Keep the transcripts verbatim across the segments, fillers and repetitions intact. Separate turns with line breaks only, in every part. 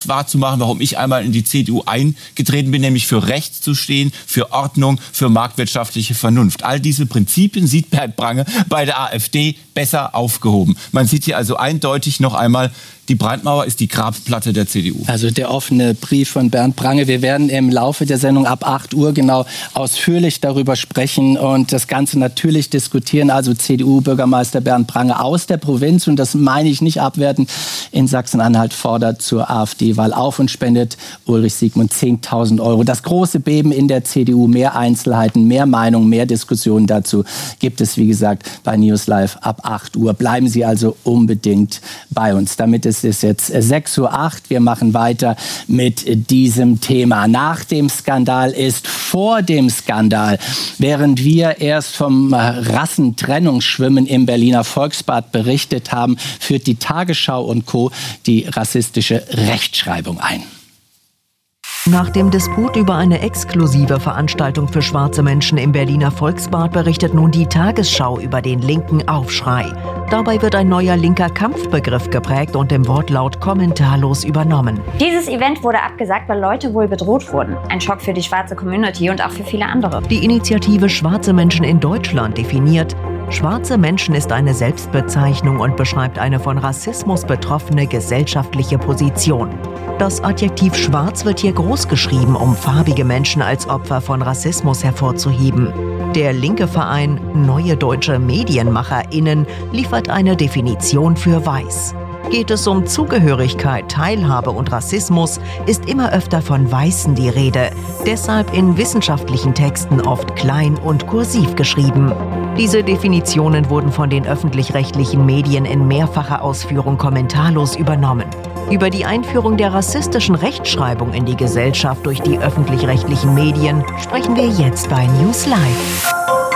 wahrzumachen, warum ich einmal in die C D U eingetreten bin, nämlich für Recht zu stehen, für Ordnung, für marktwirtschaftliche Vernunft. All diese Prinzipien sieht Bernd Prange bei der AfD besser aufgehoben. Man sieht hier also eindeutig noch einmal, die Brandmauer ist die Grabplatte der C D U.
Also der offene Brief von Bernd Prange. Wir werden im Laufe der Sendung ab acht Uhr genau ausführlich darüber sprechen und das Ganze natürlich diskutieren. Also C D U-Bürgermeister Bernd Prange aus der Provinz, und das meine ich nicht abwertend, in Sachsen-Anhalt fordert zur AfD-Wahl auf und spendet Ulrich Siegmund zehntausend Euro. Das große Beben in der C D U, mehr Einzelheiten, mehr Meinung, mehr Diskussionen dazu gibt es, wie gesagt, bei News Live ab acht Uhr. Bleiben Sie also unbedingt bei uns. Damit es ist jetzt sechs Uhr acht. Wir machen weiter mit diesem Thema. Nach dem Skandal ist vor dem Skandal. Während wir erst vom Rassentrennungsschwimmen im Berliner Volksbad berichtet haben, führt die Tagesschau und Co. die rassistische Rechtschreibung ein.
Nach dem Disput über eine exklusive Veranstaltung für schwarze Menschen im Berliner Volksbad berichtet nun die Tagesschau über den linken Aufschrei. Dabei wird ein neuer linker Kampfbegriff geprägt und im Wortlaut kommentarlos übernommen.
Dieses Event wurde abgesagt, weil Leute wohl bedroht wurden. Ein Schock für die schwarze Community und auch für viele andere.
Die Initiative Schwarze Menschen in Deutschland definiert: Schwarze Menschen ist eine Selbstbezeichnung und beschreibt eine von Rassismus betroffene gesellschaftliche Position. Das Adjektiv schwarz wird hier groß geschrieben, um farbige Menschen als Opfer von Rassismus hervorzuheben. Der linke Verein Neue Deutsche MedienmacherInnen liefert eine Definition für weiß. Geht es um Zugehörigkeit, Teilhabe und Rassismus, ist immer öfter von Weißen die Rede. Deshalb in wissenschaftlichen Texten oft klein und kursiv geschrieben. Diese Definitionen wurden von den öffentlich-rechtlichen Medien in mehrfacher Ausführung kommentarlos übernommen. Über die Einführung der rassistischen Rechtschreibung in die Gesellschaft durch die öffentlich-rechtlichen Medien sprechen wir jetzt bei News Live.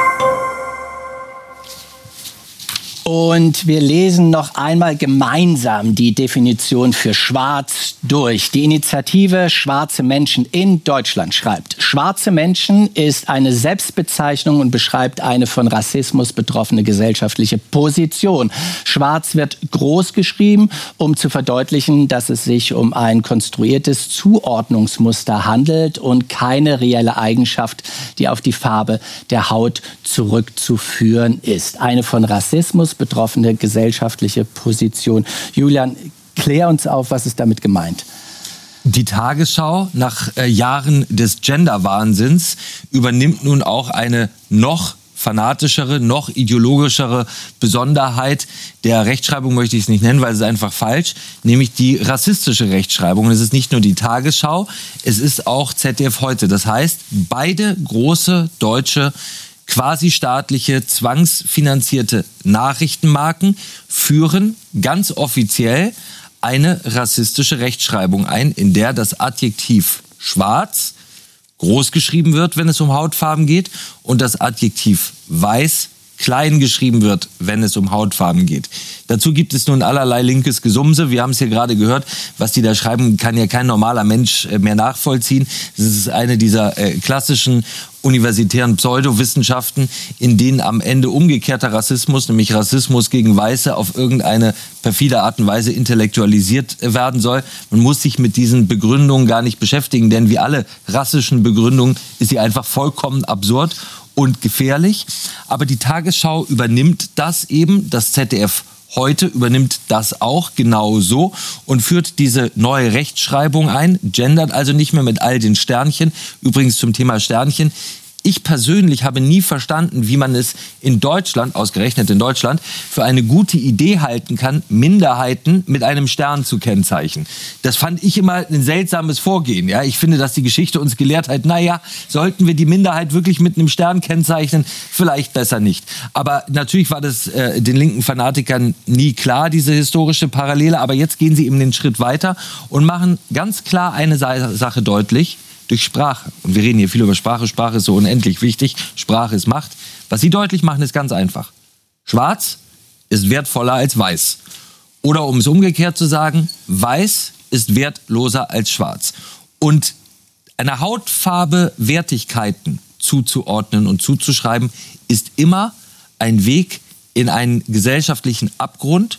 Und wir lesen noch einmal gemeinsam die Definition für schwarz durch. Die Initiative Schwarze Menschen in Deutschland schreibt: Schwarze Menschen ist eine Selbstbezeichnung und beschreibt eine von Rassismus betroffene gesellschaftliche Position. Schwarz wird groß geschrieben, um zu verdeutlichen, dass es sich um ein konstruiertes Zuordnungsmuster handelt und keine reelle Eigenschaft, die auf die Farbe der Haut zurückzuführen ist. Eine von Rassismus betroffene gesellschaftliche Position. Julian, klär uns auf, was ist damit gemeint?
Die Tagesschau nach äh, Jahren des Gender-Wahnsinns übernimmt nun auch eine noch fanatischere, noch ideologischere Besonderheit der Rechtschreibung, möchte ich es nicht nennen, weil es ist einfach falsch, nämlich die rassistische Rechtschreibung. Und es ist nicht nur die Tagesschau, es ist auch Z D F heute. Das heißt, beide große deutsche quasi staatliche, zwangsfinanzierte Nachrichtenmarken führen ganz offiziell eine rassistische Rechtschreibung ein, in der das Adjektiv schwarz groß geschrieben wird, wenn es um Hautfarben geht, und das Adjektiv weiß klein geschrieben wird, wenn es um Hautfarben geht. Dazu gibt es nun allerlei linkes Gesumse. Wir haben es hier gerade gehört. Was die da schreiben, kann ja kein normaler Mensch mehr nachvollziehen. Das ist eine dieser äh, klassischen universitären Pseudowissenschaften, in denen am Ende umgekehrter Rassismus, nämlich Rassismus gegen Weiße, auf irgendeine perfide Art und Weise intellektualisiert werden soll. Man muss sich mit diesen Begründungen gar nicht beschäftigen, denn wie alle rassischen Begründungen ist sie einfach vollkommen absurd und gefährlich. Aber die Tagesschau übernimmt das eben, das Z D F heute übernimmt das auch genauso und führt diese neue Rechtschreibung ein, gendert also nicht mehr mit all den Sternchen. Übrigens zum Thema Sternchen. Ich persönlich habe nie verstanden, wie man es in Deutschland, ausgerechnet in Deutschland, für eine gute Idee halten kann, Minderheiten mit einem Stern zu kennzeichnen. Das fand ich immer ein seltsames Vorgehen. Ja, ich finde, dass die Geschichte uns gelehrt hat, naja, sollten wir die Minderheit wirklich mit einem Stern kennzeichnen? Vielleicht besser nicht. Aber natürlich war das äh, den linken Fanatikern nie klar, diese historische Parallele. Aber jetzt gehen sie eben den Schritt weiter und machen ganz klar eine Sache deutlich: durch Sprache. Und wir reden hier viel über Sprache. Sprache ist so unendlich wichtig. Sprache ist Macht. Was sie deutlich machen, ist ganz einfach. Schwarz ist wertvoller als weiß. Oder um es umgekehrt zu sagen, weiß ist wertloser als schwarz. Und einer Hautfarbe Wertigkeiten zuzuordnen und zuzuschreiben, ist immer ein Weg in einen gesellschaftlichen Abgrund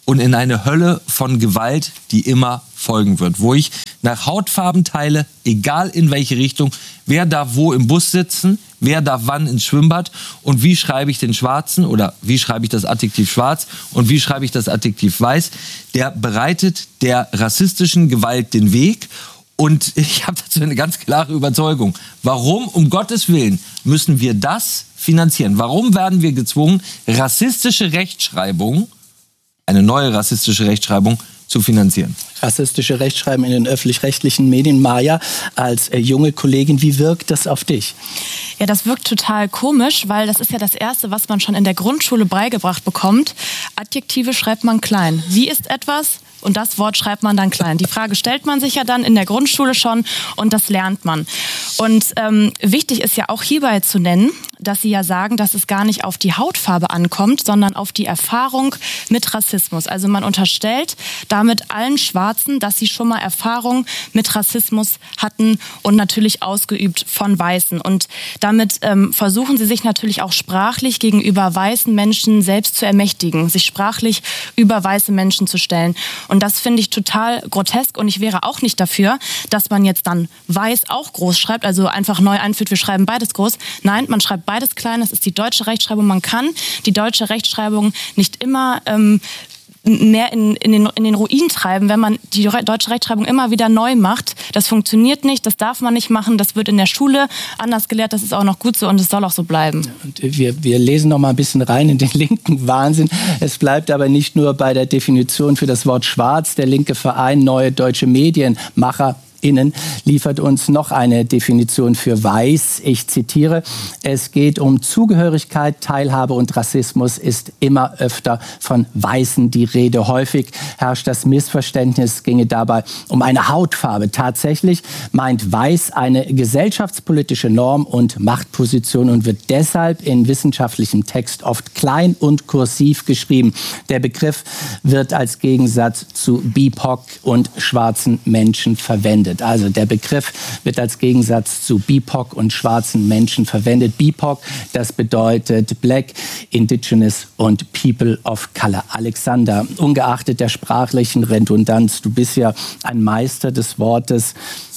und in eine Hölle von Gewalt, die immer folgen wird. Wo ich nach Hautfarben teile, egal in welche Richtung, wer darf wo im Bus sitzen, wer darf wann ins Schwimmbad und wie schreibe ich den Schwarzen oder wie schreibe ich das Adjektiv schwarz und wie schreibe ich das Adjektiv weiß, der bereitet der rassistischen Gewalt den Weg. Und ich habe dazu eine ganz klare Überzeugung. Warum, um Gottes Willen, müssen wir das finanzieren? Warum werden wir gezwungen, rassistische Rechtschreibung, eine neue rassistische Rechtschreibung, zu finanzieren?
Rassistische Rechtschreibung in den öffentlich-rechtlichen Medien. Maja, als äh, junge Kollegin, wie wirkt das auf dich?
Ja, das wirkt total komisch, weil das ist ja das Erste, was man schon in der Grundschule beigebracht bekommt. Adjektive schreibt man klein. Wie ist etwas? Und das Wort schreibt man dann klein. Die Frage stellt man sich ja dann in der Grundschule schon und das lernt man. Und ähm, wichtig ist ja auch hierbei zu nennen, dass Sie ja sagen, dass es gar nicht auf die Hautfarbe ankommt, sondern auf die Erfahrung mit Rassismus. Also man unterstellt damit allen Schwarzen, dass sie schon mal Erfahrung mit Rassismus hatten und natürlich ausgeübt von Weißen. Und damit ähm, versuchen sie sich natürlich auch sprachlich gegenüber weißen Menschen selbst zu ermächtigen, sich sprachlich über weiße Menschen zu stellen. Und das finde ich total grotesk und ich wäre auch nicht dafür, dass man jetzt dann weiß auch groß schreibt, also einfach neu einführt, wir schreiben beides groß. Nein, man schreibt beides klein, das ist die deutsche Rechtschreibung. Man kann die deutsche Rechtschreibung nicht immer ähm, mehr in, in, den, in den Ruin treiben, wenn man die deutsche Rechtschreibung immer wieder neu macht. Das funktioniert nicht, das darf man nicht machen, das wird in der Schule anders gelehrt, das ist auch noch gut so und es soll auch so bleiben.
Und wir, wir lesen noch mal ein bisschen rein in den linken Wahnsinn. Es bleibt aber nicht nur bei der Definition für das Wort schwarz. Der linke Verein Neue Deutsche Medienmacher Innen liefert uns noch eine Definition für weiß. Ich zitiere, es geht um Zugehörigkeit, Teilhabe und Rassismus ist immer öfter von Weißen die Rede. Häufig herrscht das Missverständnis, ginge dabei um eine Hautfarbe. Tatsächlich meint weiß eine gesellschaftspolitische Norm und Machtposition und wird deshalb in wissenschaftlichem Text oft klein und kursiv geschrieben. Der Begriff wird als Gegensatz zu B I P O C und schwarzen Menschen verwendet. Also der Begriff wird als Gegensatz zu B I P O C und schwarzen Menschen verwendet. B I P O C, das bedeutet Black, Indigenous und People of Color. Alexander, ungeachtet der sprachlichen Redundanz, du bist ja ein Meister des Wortes.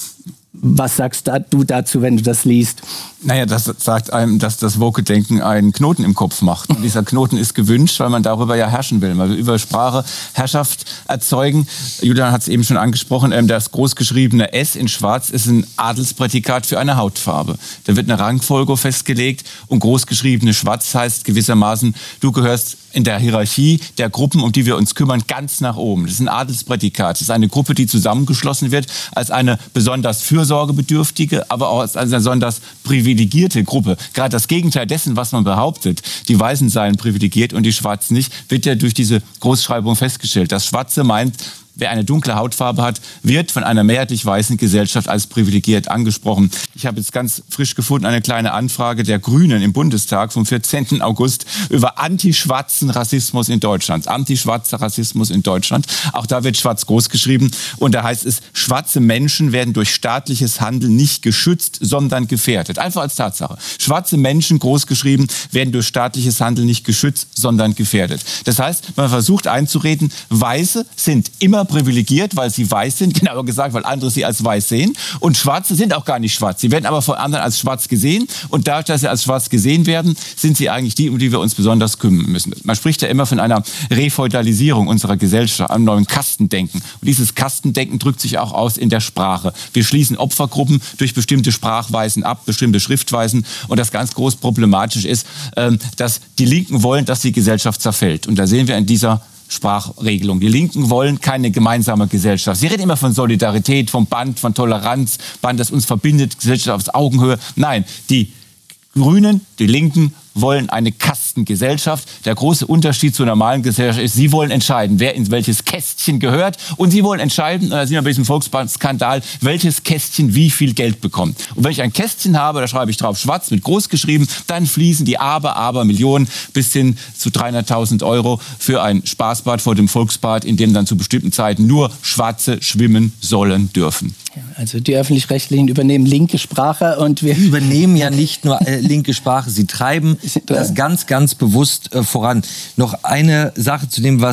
Was sagst du dazu, wenn du das liest?
Naja, das sagt einem, dass das Woke-Denken einen Knoten im Kopf macht. Und dieser Knoten ist gewünscht, weil man darüber ja herrschen will. Man will über Sprache Herrschaft erzeugen. Julian hat es eben schon angesprochen, das großgeschriebene S in Schwarz ist ein Adelsprädikat für eine Hautfarbe. Da wird eine Rangfolge festgelegt und großgeschriebene Schwarz heißt gewissermaßen, du gehörst in der Hierarchie der Gruppen, um die wir uns kümmern, ganz nach oben. Das ist ein Adelsprädikat. Das ist eine Gruppe, die zusammengeschlossen wird als eine besonders fürsorgebedürftige, aber auch als eine besonders privilegierte Gruppe. Gerade das Gegenteil dessen, was man behauptet, die Weißen seien privilegiert und die Schwarzen nicht, wird ja durch diese Großschreibung festgestellt. Das Schwarze meint, wer eine dunkle Hautfarbe hat, wird von einer mehrheitlich weißen Gesellschaft als privilegiert angesprochen. Ich habe jetzt ganz frisch gefunden eine kleine Anfrage der Grünen im Bundestag vom vierzehnten August über antischwarzen Rassismus in Deutschland. Antischwarzer Rassismus in Deutschland. Auch da wird schwarz groß geschrieben. Und da heißt es, schwarze Menschen werden durch staatliches Handeln nicht geschützt, sondern gefährdet. Einfach als Tatsache. Schwarze Menschen, groß geschrieben, werden durch staatliches Handeln nicht geschützt, sondern gefährdet. Das heißt, man versucht einzureden, Weiße sind immer privilegiert, weil sie weiß sind, genauer gesagt, weil andere sie als weiß sehen. Und Schwarze sind auch gar nicht schwarz. Sie werden aber von anderen als schwarz gesehen. Und dadurch, dass sie als schwarz gesehen werden, sind sie eigentlich die, um die wir uns besonders kümmern müssen. Man spricht ja immer von einer Refeudalisierung unserer Gesellschaft, einem neuen Kastendenken. Und dieses Kastendenken drückt sich auch aus in der Sprache. Wir schließen Opfergruppen durch bestimmte Sprachweisen ab, bestimmte Schriftweisen. Und das ganz groß problematisch ist, dass die Linken wollen, dass die Gesellschaft zerfällt. Und da sehen wir in dieser Sprachregelung. Die Linken wollen keine gemeinsame Gesellschaft. Sie reden immer von Solidarität, vom Band, von Toleranz, Band, das uns verbindet, Gesellschaft auf Augenhöhe. Nein, die Grünen, die Linken wollen eine Kastengesellschaft. Der große Unterschied zur normalen Gesellschaft ist, sie wollen entscheiden, wer in welches Kästchen gehört. Und sie wollen entscheiden, da sind wir bei diesem Volksbankskandal, welches Kästchen wie viel Geld bekommt. Und wenn ich ein Kästchen habe, da schreibe ich drauf schwarz mit groß geschrieben, dann fließen die Aber, Aber Millionen bis hin zu dreihunderttausend Euro für ein Spaßbad vor dem Volksbad, in dem dann zu bestimmten Zeiten nur Schwarze schwimmen sollen dürfen.
Ja, also die Öffentlich-Rechtlichen übernehmen linke Sprache und wir...
Die übernehmen ja nicht nur äh, linke Sprache, sie treiben das ganz, ganz bewusst äh, voran. Noch eine Sache zu dem, was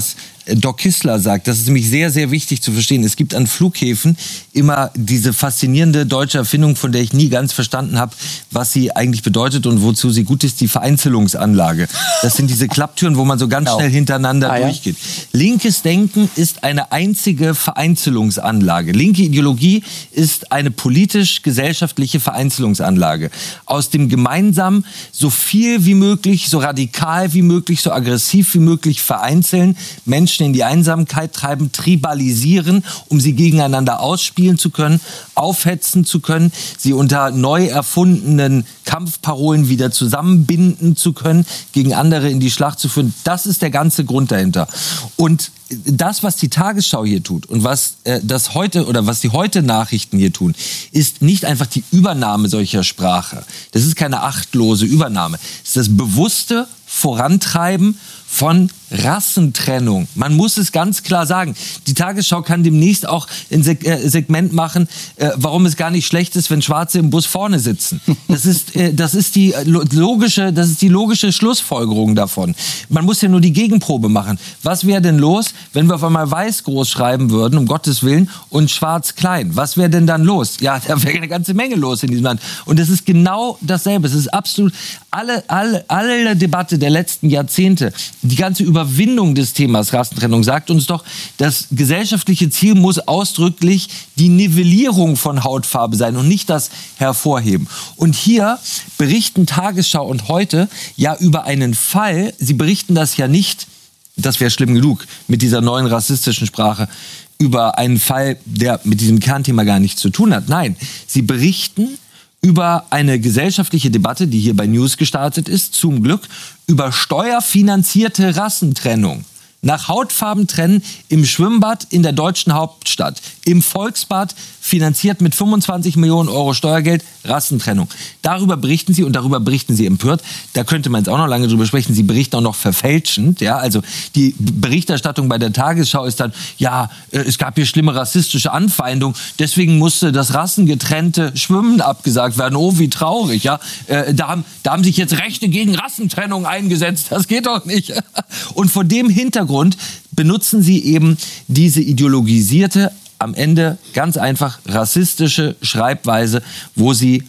Doc Kissler sagt. Das ist nämlich sehr, sehr wichtig zu verstehen. Es gibt an Flughäfen immer diese faszinierende deutsche Erfindung, von der ich nie ganz verstanden habe, was sie eigentlich bedeutet und wozu sie gut ist, die Vereinzelungsanlage. Das sind diese Klapptüren, wo man so ganz schnell hintereinander ah, durchgeht. Ja? Linkes Denken ist eine einzige Vereinzelungsanlage. Linke Ideologie ist eine politisch-gesellschaftliche Vereinzelungsanlage. Aus dem Gemeinsamen so viel wie möglich, so radikal wie möglich, so aggressiv wie möglich vereinzeln, Menschen in die Einsamkeit treiben, tribalisieren, um sie gegeneinander ausspielen zu können, aufhetzen zu können, sie unter neu erfundenen Kampfparolen wieder zusammenbinden zu können, gegen andere in die Schlacht zu führen. Das ist der ganze Grund dahinter. Und das, was die Tagesschau hier tut und was äh, das heute oder was die heute Nachrichten hier tun, ist nicht einfach die Übernahme solcher Sprache. Das ist keine achtlose Übernahme. Es ist das bewusste Vorantreiben von Rassentrennung. Man muss es ganz klar sagen. Die Tagesschau kann demnächst auch ein Seg- äh, Segment machen, äh, warum es gar nicht schlecht ist, wenn Schwarze im Bus vorne sitzen. Das ist, äh, das ist die logische, das ist die logische Schlussfolgerung davon. Man muss ja nur die Gegenprobe machen. Was wäre denn los, wenn wir auf einmal weiß groß schreiben würden, um Gottes Willen, und schwarz klein? Was wäre denn dann los? Ja, da wäre eine ganze Menge los in diesem Land. Und es ist genau dasselbe. Es ist absolut alle, alle, alle Debatte der letzten Jahrzehnte, die ganze Überwindung des Themas Rassentrennung sagt uns doch, das gesellschaftliche Ziel muss ausdrücklich die Nivellierung von Hautfarbe sein und nicht das Hervorheben. Und hier berichten Tagesschau und Heute ja über einen Fall, sie berichten das ja nicht, das wäre schlimm genug mit dieser neuen rassistischen Sprache, über einen Fall, der mit diesem Kernthema gar nichts zu tun hat. Nein, sie berichten über eine gesellschaftliche Debatte, die hier bei News gestartet ist, zum Glück, über steuerfinanzierte Rassentrennung. Nach Hautfarben trennen im Schwimmbad in der deutschen Hauptstadt, im Volksbad, finanziert mit fünfundzwanzig Millionen Euro Steuergeld, Rassentrennung. Darüber berichten sie und darüber berichten sie empört. Da könnte man jetzt auch noch lange drüber sprechen. Sie berichten auch noch verfälschend. Ja, also die Berichterstattung bei der Tagesschau ist dann, ja, es gab hier schlimme rassistische Anfeindung, deswegen musste das rassengetrennte Schwimmen abgesagt werden. Oh, wie traurig. Ja, da haben, da haben sich jetzt Rechte gegen Rassentrennung eingesetzt. Das geht doch nicht. Und vor dem Hintergrund benutzen sie eben diese ideologisierte, am Ende ganz einfach rassistische Schreibweise, wo sie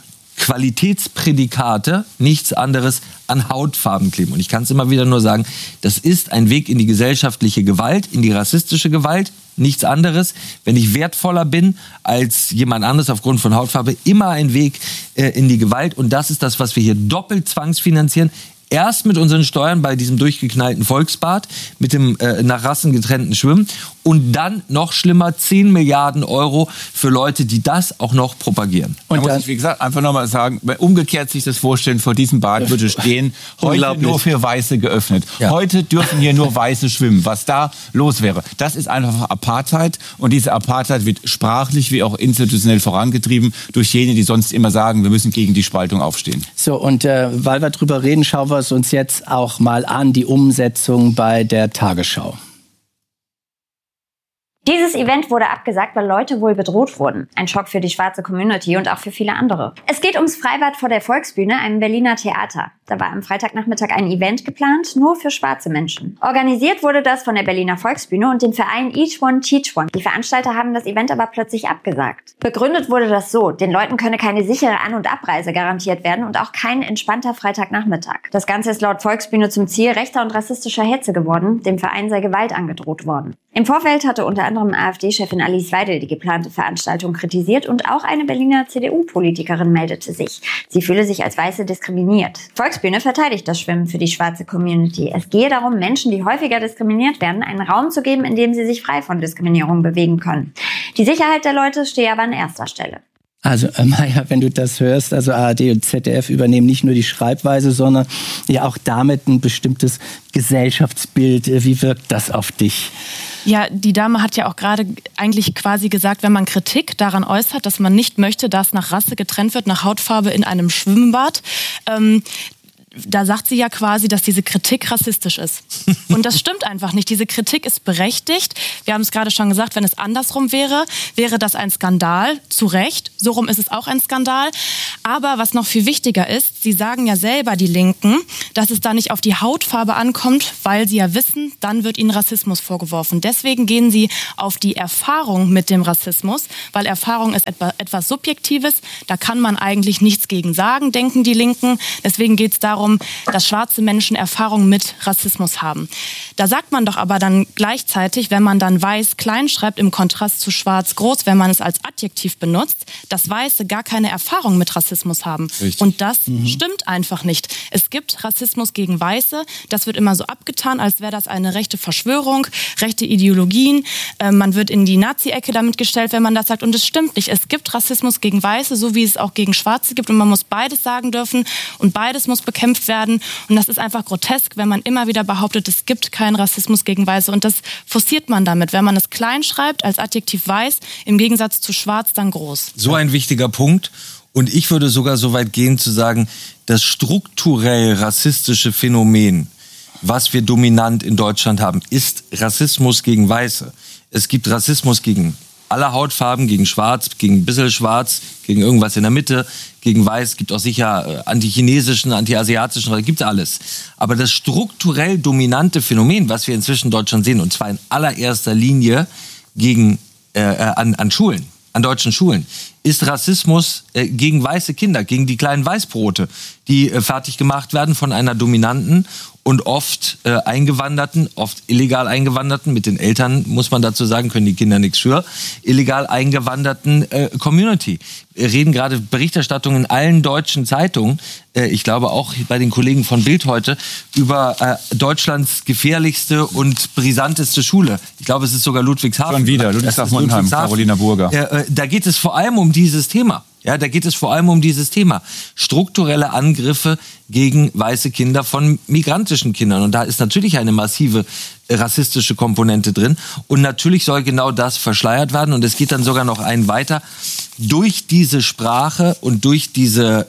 Qualitätsprädikate, nichts anderes, an Hautfarben kleben. Und ich kann es immer wieder nur sagen, das ist ein Weg in die gesellschaftliche Gewalt, in die rassistische Gewalt, nichts anderes. Wenn ich wertvoller bin als jemand anderes aufgrund von Hautfarbe, immer ein Weg äh, in die Gewalt. Und das ist das, was wir hier doppelt zwangsfinanzieren. Erst mit unseren Steuern bei diesem durchgeknallten Volksbad, mit dem äh, nach Rassen getrennten Schwimmen und dann noch schlimmer zehn Milliarden Euro für Leute, die das auch noch propagieren.
Und da muss ich, wie gesagt, einfach nochmal sagen, umgekehrt sich das vorstellen, vor diesem Bad würde stehen, heute nur für Weiße geöffnet. Ja. Heute dürfen hier nur Weiße schwimmen. Was da los wäre, das ist einfach Apartheid und diese Apartheid wird sprachlich wie auch institutionell vorangetrieben durch jene, die sonst immer sagen, wir müssen gegen die Spaltung aufstehen.
So, und äh, weil wir drüber reden, schauen wir es uns jetzt auch mal an, die Umsetzung bei der Tagesschau.
Dieses Event wurde abgesagt, weil Leute wohl bedroht wurden. Ein Schock für die schwarze Community und auch für viele andere. Es geht ums Freibad vor der Volksbühne, einem Berliner Theater. Da war am Freitagnachmittag ein Event geplant, nur für schwarze Menschen. Organisiert wurde das von der Berliner Volksbühne und dem Verein Each One Teach One. Die Veranstalter haben das Event aber plötzlich abgesagt. Begründet wurde das so, den Leuten könne keine sichere An- und Abreise garantiert werden und auch kein entspannter Freitagnachmittag. Das Ganze ist laut Volksbühne zum Ziel rechter und rassistischer Hetze geworden. Dem Verein sei Gewalt angedroht worden. Im Vorfeld hatte unter anderem AfD-Chefin Alice Weidel die geplante Veranstaltung kritisiert und auch eine Berliner C D U-Politikerin meldete sich. Sie fühle sich als Weiße diskriminiert. Volksbühne verteidigt das Schwimmen für die schwarze Community. Es gehe darum, Menschen, die häufiger diskriminiert werden, einen Raum zu geben, in dem sie sich frei von Diskriminierung bewegen können. Die Sicherheit der Leute stehe aber an erster Stelle.
Also äh, Maja, wenn du das hörst, also A R D und Z D F übernehmen nicht nur die Schreibweise, sondern ja auch damit ein bestimmtes Gesellschaftsbild. Wie wirkt das auf dich?
Ja, die Dame hat ja auch gerade eigentlich quasi gesagt, wenn man Kritik daran äußert, dass man nicht möchte, dass nach Rasse getrennt wird, nach Hautfarbe in einem Schwimmbad, ähm, da sagt sie ja quasi, dass diese Kritik rassistisch ist. Und das stimmt einfach nicht. Diese Kritik ist berechtigt. Wir haben es gerade schon gesagt, wenn es andersrum wäre, wäre das ein Skandal. Zu Recht. So rum ist es auch ein Skandal. Aber was noch viel wichtiger ist, sie sagen ja selber, die Linken, dass es da nicht auf die Hautfarbe ankommt, weil sie ja wissen, dann wird ihnen Rassismus vorgeworfen. Deswegen gehen sie auf die Erfahrung mit dem Rassismus, weil Erfahrung ist etwa, etwas Subjektives. Da kann man eigentlich nichts gegen sagen, denken die Linken. Deswegen geht es darum, dass schwarze Menschen Erfahrung mit Rassismus haben. Da sagt man doch aber dann gleichzeitig, wenn man dann weiß klein schreibt im Kontrast zu schwarz groß, wenn man es als Adjektiv benutzt, dass Weiße gar keine Erfahrung mit Rassismus haben. Richtig. Und das mhm. stimmt einfach nicht. Es gibt Rassismus gegen Weiße. Das wird immer so abgetan, als wäre das eine rechte Verschwörung, rechte Ideologien. Äh, man wird in die Nazi-Ecke damit gestellt, wenn man das sagt. Und es stimmt nicht. Es gibt Rassismus gegen Weiße, so wie es auch gegen Schwarze gibt. Und man muss beides sagen dürfen. Und beides muss bekämpft werden. Und das ist einfach grotesk, wenn man immer wieder behauptet, es gibt keinen Rassismus gegen Weiße. Und das forciert man damit, wenn man es klein schreibt, als Adjektiv weiß, im Gegensatz zu schwarz dann groß.
So ein wichtiger Punkt. Und ich würde sogar so weit gehen zu sagen, das strukturell rassistische Phänomen, was wir dominant in Deutschland haben, ist Rassismus gegen Weiße. Es gibt Rassismus gegen alle Hautfarben, gegen Schwarz, gegen ein bisschen Schwarz, gegen irgendwas in der Mitte, gegen Weiß. Es gibt auch sicher antichinesischen, antiasiatischen, gibt es alles. Aber das strukturell dominante Phänomen, was wir inzwischen in Deutschland sehen, und zwar in allererster Linie gegen, äh, an, an Schulen, an deutschen Schulen, ist Rassismus äh, gegen weiße Kinder, gegen die kleinen Weißbrote, die äh, fertig gemacht werden von einer dominanten und oft äh, eingewanderten, oft illegal eingewanderten, mit den Eltern, muss man dazu sagen, können die Kinder nichts für, illegal eingewanderten äh, Community. Wir reden gerade Berichterstattung in allen deutschen Zeitungen, äh, ich glaube auch bei den Kollegen von Bild heute, über äh, Deutschlands gefährlichste und brisanteste Schule. Ich glaube, es ist sogar Ludwigshafen.
Schon wieder, Ludwigshafen-Monheim, Carolina Burger.
Äh, äh, da geht es vor allem um dieses Thema. Ja, da geht es vor allem um dieses Thema. Strukturelle Angriffe gegen weiße Kinder von migrantischen Kindern. Und da ist natürlich eine massive rassistische Komponente drin. Und natürlich soll genau das verschleiert werden. Und es geht dann sogar noch einen weiter. Durch diese Sprache und durch diese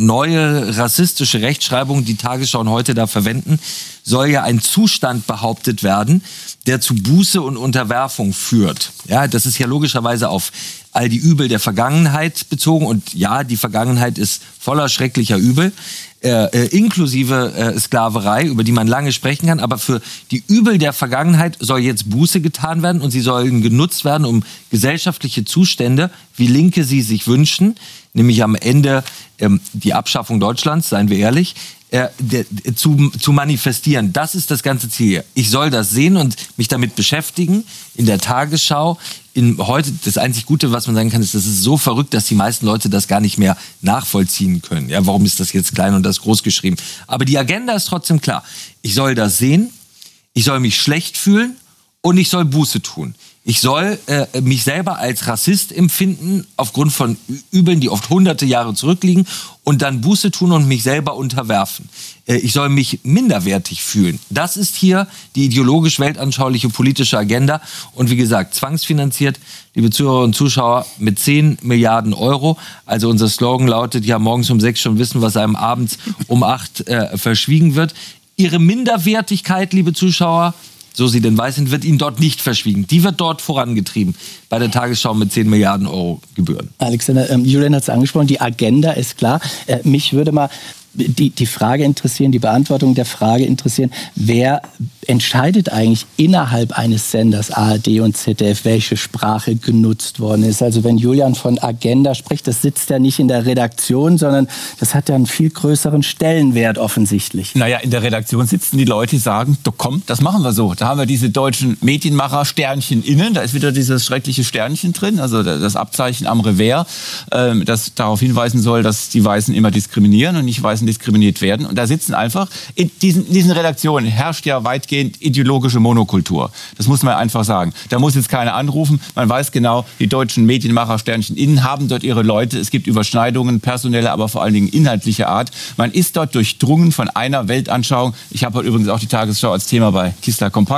neue rassistische Rechtschreibung, die Tagesschau und Heute da verwenden, soll ja ein Zustand behauptet werden, der zu Buße und Unterwerfung führt. Ja, das ist ja logischerweise auf all die Übel der Vergangenheit bezogen. Und ja, die Vergangenheit ist voller schrecklicher Übel, äh, äh, inklusive äh, Sklaverei, über die man lange sprechen kann. Aber für die Übel der Vergangenheit soll jetzt Buße getan werden und sie sollen genutzt werden, um gesellschaftliche Zustände, wie Linke sie sich wünschen, nämlich am Ende ähm, die Abschaffung Deutschlands, seien wir ehrlich, äh, de, de, zu, zu manifestieren. Das ist das ganze Ziel hier. Ich soll das sehen und mich damit beschäftigen, in der Tagesschau. In heute, das einzig Gute, was man sagen kann, ist, das ist so verrückt, dass die meisten Leute das gar nicht mehr nachvollziehen können. Ja, warum ist das jetzt klein und das groß geschrieben? Aber die Agenda ist trotzdem klar. Ich soll das sehen, ich soll mich schlecht fühlen und ich soll Buße tun. Ich soll äh, mich selber als Rassist empfinden, aufgrund von Übeln, die oft hunderte Jahre zurückliegen, und dann Buße tun und mich selber unterwerfen. Äh, ich soll mich minderwertig fühlen. Das ist hier die ideologisch-weltanschauliche politische Agenda. Und wie gesagt, zwangsfinanziert, liebe Zuhörer und Zuschauer, mit zehn Milliarden Euro. Also unser Slogan lautet, ja, morgens um sechs schon wissen, was einem abends um acht äh, verschwiegen wird. Ihre Minderwertigkeit, liebe Zuschauer, so sie denn weiß sind, wird ihnen dort nicht verschwiegen. Die wird dort vorangetrieben bei der Tagesschau mit zehn Milliarden Euro Gebühren.
Alexander, ähm, Julian hat es angesprochen, die Agenda ist klar. Äh, mich würde mal die, die Frage interessieren, die Beantwortung der Frage interessieren, wer entscheidet eigentlich innerhalb eines Senders A R D und Z D F, welche Sprache genutzt worden ist? Also wenn Julian von Agenda spricht, das sitzt ja nicht in der Redaktion, sondern das hat ja einen viel größeren Stellenwert offensichtlich.
Naja, in der Redaktion sitzen die Leute, die sagen, doch komm, das machen wir so. Da haben wir diese deutschen Medienmacher, Sternchen innen, da ist wieder dieses schreckliche Sternchen drin, also das Abzeichen am Revers, das darauf hinweisen soll, dass die Weißen immer diskriminieren und nicht Weißen diskriminiert werden. Und da sitzen einfach, in diesen, in diesen Redaktionen herrscht ja weitgehend ideologische Monokultur. Das muss man einfach sagen. Da muss jetzt keiner anrufen. Man weiß genau, die deutschen Medienmacher, Sternchen innen, haben dort ihre Leute. Es gibt Überschneidungen, personelle, aber vor allen Dingen inhaltlicher Art. Man ist dort durchdrungen von einer Weltanschauung. Ich habe heute übrigens auch die Tagesschau als Thema bei Kistler Kompakt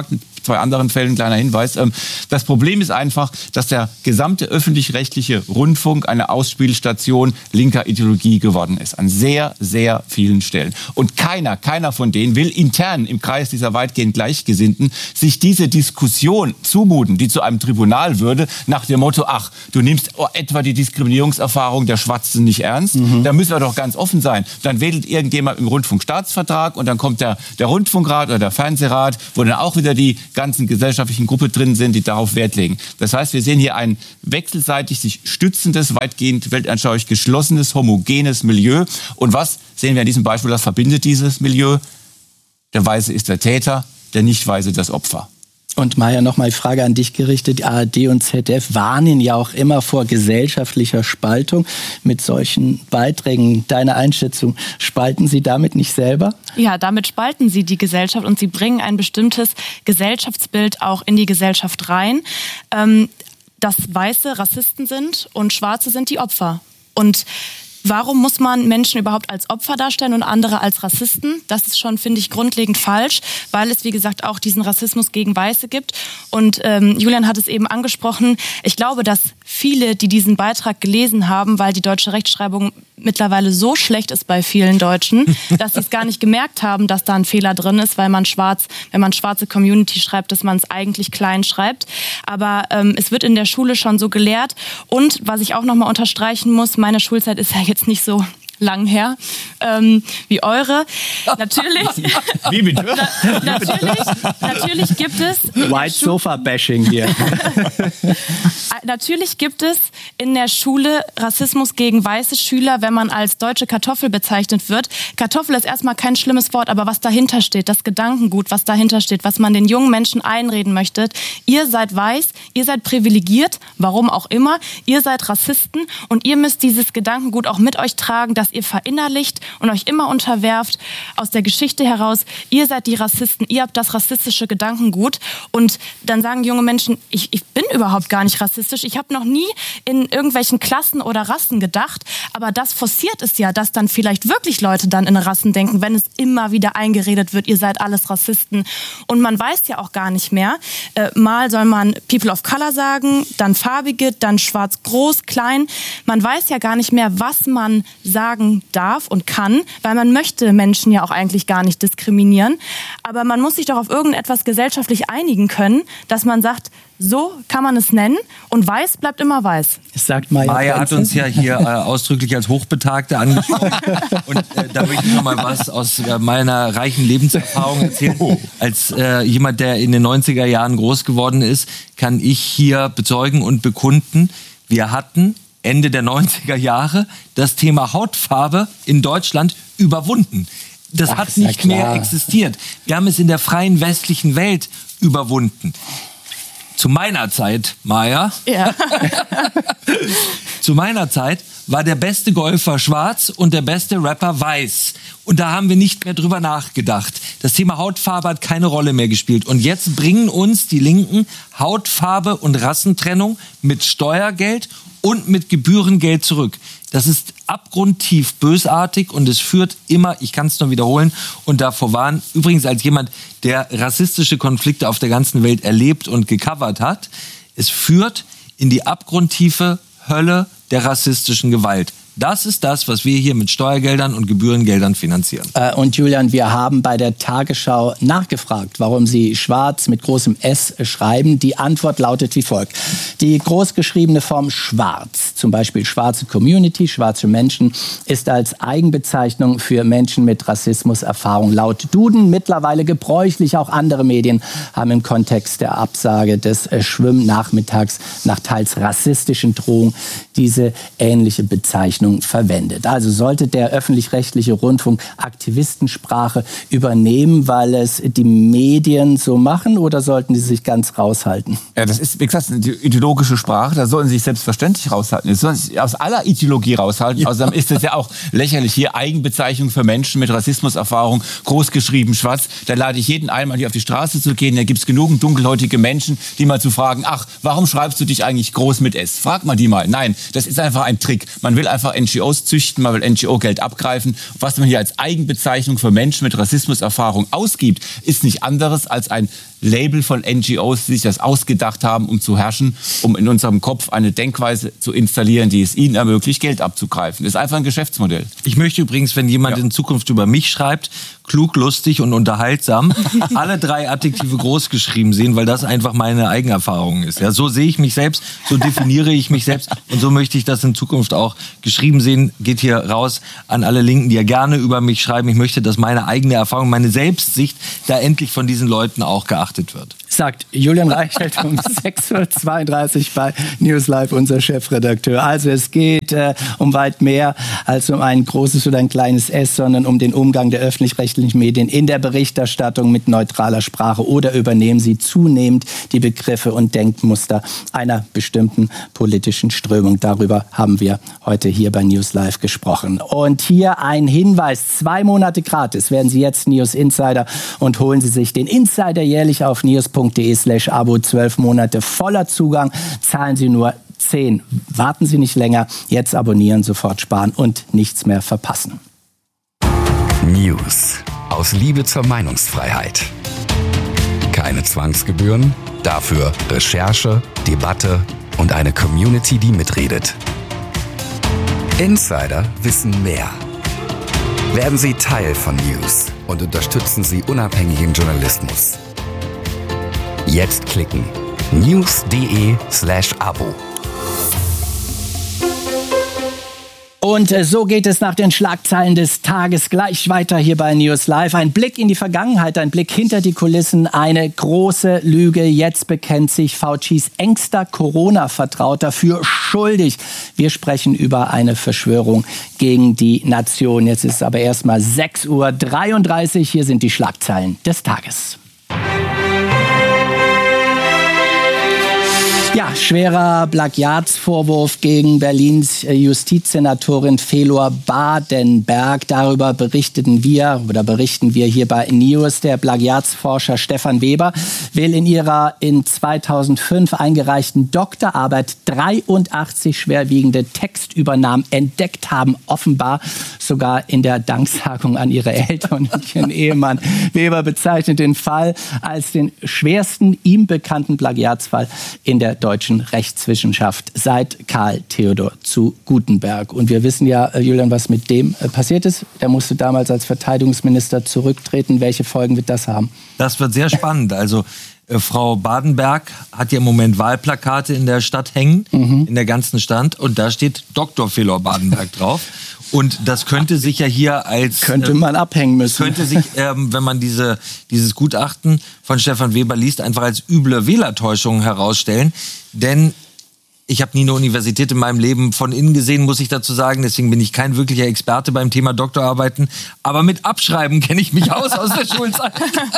zwei anderen Fällen, kleiner Hinweis. Ähm, das Problem ist einfach, dass der gesamte öffentlich-rechtliche Rundfunk eine Ausspielstation linker Ideologie geworden ist. An sehr, sehr vielen Stellen. Und keiner, keiner von denen will intern im Kreis dieser weitgehend Gleichgesinnten sich diese Diskussion zumuten, die zu einem Tribunal würde, nach dem Motto, ach, du nimmst etwa die Diskriminierungserfahrung der Schwarzen nicht ernst. Mhm. Da müssen wir doch ganz offen sein. Dann wählt irgendjemand im Rundfunkstaatsvertrag und dann kommt der, der Rundfunkrat oder der Fernsehrat, wo dann auch wieder die ganzen gesellschaftlichen Gruppen drin sind, die darauf Wert legen. Das heißt, wir sehen hier ein wechselseitig sich stützendes, weitgehend weltanschaulich geschlossenes, homogenes Milieu. Und was sehen wir an diesem Beispiel, das verbindet dieses Milieu? Der Weiße ist der Täter, der Nicht-Weiße das Opfer.
Und Maja, nochmal Frage an dich gerichtet. A R D und Z D F warnen ja auch immer vor gesellschaftlicher Spaltung mit solchen Beiträgen. Deine Einschätzung, spalten sie damit nicht selber?
Ja, damit spalten sie die Gesellschaft und sie bringen ein bestimmtes Gesellschaftsbild auch in die Gesellschaft rein, ähm, dass Weiße Rassisten sind und Schwarze sind die Opfer. Und warum muss man Menschen überhaupt als Opfer darstellen und andere als Rassisten? Das ist schon, finde ich, grundlegend falsch, weil es, wie gesagt, auch diesen Rassismus gegen Weiße gibt. Und ähm, Julian hat es eben angesprochen. Ich glaube, dass viele, die diesen Beitrag gelesen haben, weil die deutsche Rechtschreibung mittlerweile so schlecht ist bei vielen Deutschen, dass sie es gar nicht gemerkt haben, dass da ein Fehler drin ist, weil man schwarz, wenn man schwarze Community schreibt, dass man es eigentlich klein schreibt. Aber ähm, es wird in der Schule schon so gelehrt. Und was ich auch nochmal unterstreichen muss, meine Schulzeit ist ja jetzt nicht so lang her ähm, wie eure. Natürlich,
wie bitte?
Na, natürlich, natürlich gibt es
White Sofa Bashing hier.
Natürlich gibt es in der Schule Rassismus gegen weiße Schüler, wenn man als deutsche Kartoffel bezeichnet wird. Kartoffel ist erstmal kein schlimmes Wort, aber was dahinter steht, das Gedankengut, was dahinter steht, was man den jungen Menschen einreden möchte. Ihr seid weiß, ihr seid privilegiert, warum auch immer, ihr seid Rassisten und ihr müsst dieses Gedankengut auch mit euch tragen, dass ihr verinnerlicht und euch immer unterwerft aus der Geschichte heraus, ihr seid die Rassisten, ihr habt das rassistische Gedankengut und dann sagen junge Menschen, ich, ich bin überhaupt gar nicht rassistisch, ich habe noch nie in irgendwelchen Klassen oder Rassen gedacht, aber das forciert es ja, dass dann vielleicht wirklich Leute dann in Rassen denken, wenn es immer wieder eingeredet wird, ihr seid alles Rassisten und man weiß ja auch gar nicht mehr, äh, mal soll man People of Color sagen, dann Farbige, dann schwarz, groß, klein, man weiß ja gar nicht mehr, was man sagen darf und kann, weil man möchte Menschen ja auch eigentlich gar nicht diskriminieren. Aber man muss sich doch auf irgendetwas gesellschaftlich einigen können, dass man sagt, so kann man es nennen und weiß bleibt immer weiß.
Sagt Maja,
Maja hat uns ja hier äh, ausdrücklich als Hochbetagte angesprochen. Und äh, da möchte ich noch mal was aus äh, meiner reichen Lebenserfahrung erzählen. Oh. Als äh, jemand, der in den neunziger Jahren groß geworden ist, kann ich hier bezeugen und bekunden, wir hatten Ende der neunziger Jahre das Thema Hautfarbe in Deutschland überwunden. Das Ach, hat nicht mehr existiert. Wir haben es in der freien westlichen Welt überwunden. Zu meiner Zeit, Maja,
ja.
zu meiner Zeit war der beste Golfer schwarz und der beste Rapper weiß. Und da haben wir nicht mehr drüber nachgedacht. Das Thema Hautfarbe hat keine Rolle mehr gespielt. Und jetzt bringen uns die Linken Hautfarbe und Rassentrennung mit Steuergeld und mit Gebührengeld zurück. Das ist abgrundtief bösartig und es führt immer, ich kann es nur wiederholen und davor warnen, übrigens als jemand, der rassistische Konflikte auf der ganzen Welt erlebt und gecovert hat, es führt in die abgrundtiefe Hölle der rassistischen Gewalt. Das ist das, was wir hier mit Steuergeldern und Gebührengeldern finanzieren.
Äh, und Julian, wir haben bei der Tagesschau nachgefragt, warum Sie schwarz mit großem S schreiben. Die Antwort lautet wie folgt. Die großgeschriebene Form schwarz, zum Beispiel schwarze Community, schwarze Menschen, ist als Eigenbezeichnung für Menschen mit Rassismuserfahrung laut Duden mittlerweile gebräuchlich. Auch andere Medien haben im Kontext der Absage des äh, Schwimmnachmittags nach teils rassistischen Drohungen diese ähnliche Bezeichnung verwendet. Also sollte der öffentlich-rechtliche Rundfunk Aktivistensprache übernehmen, weil es die Medien so machen, oder sollten sie sich ganz raushalten?
Ja, das ist, wie gesagt, eine ideologische Sprache, da sollen sie sich selbstverständlich raushalten. Sie sollen sich aus aller Ideologie raushalten. Ja. Außerdem ist es ja auch lächerlich. Hier Eigenbezeichnung für Menschen mit Rassismuserfahrung, großgeschrieben schwarz. Da lade ich jeden ein, mal hier auf die Straße zu gehen. Da gibt es genug dunkelhäutige Menschen, die mal zu fragen, ach, warum schreibst du dich eigentlich groß mit S? Frag mal die mal. Nein, das ist einfach ein Trick. Man will einfach N G Os züchten, man will N G O-Geld abgreifen. Was man hier als Eigenbezeichnung für Menschen mit Rassismuserfahrung ausgibt, ist nicht anderes als ein Label von N G Os, die sich das ausgedacht haben, um zu herrschen, um in unserem Kopf eine Denkweise zu installieren, die es ihnen ermöglicht, Geld abzugreifen. Das ist einfach ein Geschäftsmodell.
Ich möchte übrigens, wenn jemand ja. in Zukunft über mich schreibt, klug, lustig und unterhaltsam, alle drei Adjektive groß geschrieben sehen, weil das einfach meine Eigenerfahrung ist. Ja, so sehe ich mich selbst, so definiere ich mich selbst und so möchte ich das in Zukunft auch geschrieben sehen. Geht hier raus an alle Linken, die ja gerne über mich schreiben. Ich möchte, dass meine eigene Erfahrung, meine Selbstsicht da endlich von diesen Leuten auch geachtet wird.
Sagt Julian Reichelt um sechs Uhr zweiunddreißig bei News Live, unser Chefredakteur. Also es geht äh, um weit mehr als um ein großes oder ein kleines S, sondern um den Umgang der öffentlich-rechtlichen Medien in der Berichterstattung mit neutraler Sprache, oder übernehmen sie zunehmend die Begriffe und Denkmuster einer bestimmten politischen Strömung. Darüber haben wir heute hier bei News Live gesprochen. Und hier ein Hinweis, zwei Monate gratis werden Sie jetzt News Insider und holen Sie sich den Insider jährlich auf news.de slash abo. Zwölf Monate voller Zugang, zahlen Sie nur zehn. Warten Sie nicht länger, jetzt abonnieren, sofort sparen und nichts mehr verpassen.
News aus Liebe zur Meinungsfreiheit. Keine Zwangsgebühren, dafür Recherche, Debatte und eine Community, die mitredet. Insider wissen mehr. Werden Sie Teil von News und unterstützen Sie unabhängigen Journalismus. Jetzt klicken news.de slash abo.
Und so geht es nach den Schlagzeilen des Tages gleich weiter hier bei News Live. Ein Blick in die Vergangenheit, ein Blick hinter die Kulissen, eine große Lüge. Jetzt bekennt sich Faucis engster Corona-Vertrauter für schuldig. Wir sprechen über eine Verschwörung gegen die Nation. Jetzt ist es aber erstmal sechs Uhr dreiunddreißig. Hier sind die Schlagzeilen des Tages. Ja, schwerer Plagiatsvorwurf gegen Berlins Justizsenatorin Felor Badenberg. Darüber berichteten wir oder berichten wir hier bei News. Der Plagiatsforscher Stefan Weber will in ihrer in zweitausendfünf eingereichten Doktorarbeit dreiundachtzig schwerwiegende Textübernahmen entdeckt haben. Offenbar sogar in der Danksagung an ihre Eltern und ihren Ehemann. Weber bezeichnet den Fall als den schwersten ihm bekannten Plagiatsfall in der deutschen Rechtswissenschaft seit Karl Theodor zu Gutenberg. Und wir wissen ja, Julian, was mit dem äh, passiert ist. Der musste damals als Verteidigungsminister zurücktreten. Welche Folgen wird das haben?
Das wird sehr spannend. Also äh, Frau Badenberg hat ja im Moment Wahlplakate in der Stadt hängen, mhm. in der ganzen Stadt. Und da steht Doktor Felor Badenberg drauf. Und das könnte sich ja hier als...
Könnte man äh, abhängen müssen.
Könnte sich, ähm, wenn man diese, dieses Gutachten von Stefan Weber liest, einfach als üble Wählertäuschung herausstellen. Denn ich habe nie eine Universität in meinem Leben von innen gesehen, muss ich dazu sagen. Deswegen bin ich kein wirklicher Experte beim Thema Doktorarbeiten. Aber mit Abschreiben kenne ich mich aus aus der Schulzeit.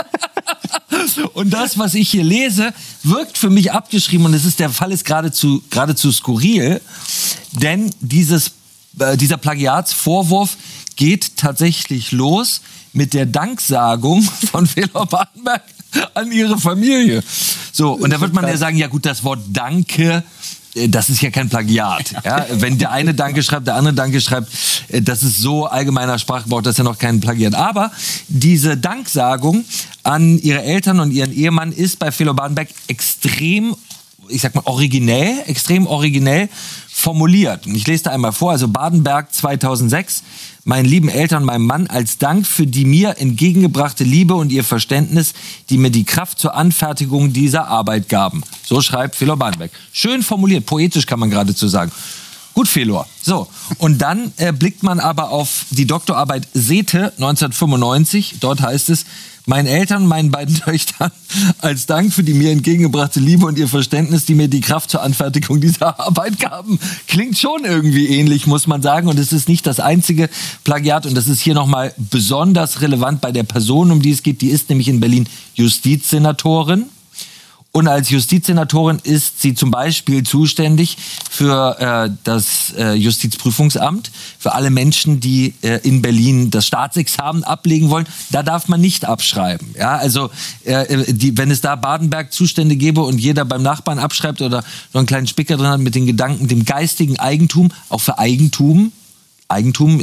Und das, was ich hier lese, wirkt für mich abgeschrieben. Und es ist, der Fall ist geradezu, geradezu skurril. Denn dieses Dieser Plagiatsvorwurf geht tatsächlich los mit der Danksagung von Felor Badenberg an ihre Familie. So, und da wird man ja sagen, ja gut, das Wort Danke, das ist ja kein Plagiat. Ja? Wenn der eine Danke schreibt, der andere Danke schreibt, das ist so allgemeiner Sprachgebrauch, das ist ja noch kein Plagiat. Aber diese Danksagung an ihre Eltern und ihren Ehemann ist bei Felor Badenberg extrem, ich sag mal, originell, extrem originell formuliert. Und ich lese da einmal vor, also Badenberg zweitausendsechs, meinen lieben Eltern und meinem Mann als Dank für die mir entgegengebrachte Liebe und ihr Verständnis, die mir die Kraft zur Anfertigung dieser Arbeit gaben. So schreibt Felor Badenberg. Schön formuliert, poetisch kann man geradezu sagen. Gut, Felor. So, und dann äh, blickt man aber auf die Doktorarbeit Sethe neunzehnhundertfünfundneunzig. Dort heißt es, meinen Eltern und meinen beiden Töchtern als Dank für die mir entgegengebrachte Liebe und ihr Verständnis, die mir die Kraft zur Anfertigung dieser Arbeit gaben. Klingt schon irgendwie ähnlich, muss man sagen. Und es ist nicht das einzige Plagiat. Und das ist hier nochmal besonders relevant bei der Person, um die es geht. Die ist nämlich in Berlin Justizsenatorin. Und als Justizsenatorin ist sie zum Beispiel zuständig für äh, das äh, Justizprüfungsamt, für alle Menschen, die äh, in Berlin das Staatsexamen ablegen wollen. Da darf man nicht abschreiben. Ja, also äh, die, wenn es da Badenberg-Zustände gäbe und jeder beim Nachbarn abschreibt oder noch einen kleinen Spicker drin hat mit den Gedanken, dem geistigen Eigentum, auch für Eigentum. Eigentum ist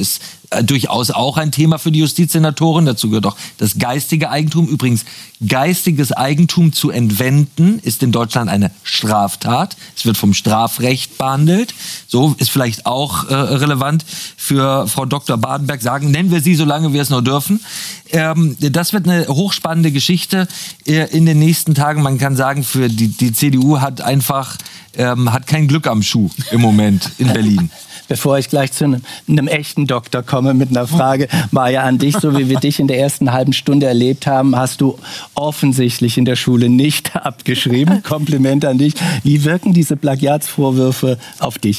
Äh, durchaus auch ein Thema für die Justizsenatorin. Dazu gehört auch das geistige Eigentum. Übrigens, geistiges Eigentum zu entwenden ist in Deutschland eine Straftat. Es wird vom Strafrecht behandelt. So ist vielleicht auch äh, relevant für Frau Doktor Badenberg. Sagen, nennen wir sie, solange wir es noch dürfen. Ähm, das wird eine hochspannende Geschichte äh, in den nächsten Tagen. Man kann sagen, für die, die C D U hat einfach ähm, hat kein Glück am Schuh im Moment in Berlin.
Bevor ich gleich zu einem, einem echten Doktor komme mit einer Frage, Maja, an dich, so wie wir dich in der ersten halben Stunde erlebt haben, hast du offensichtlich in der Schule nicht abgeschrieben. Kompliment an dich. Wie wirken diese Plagiatsvorwürfe auf dich?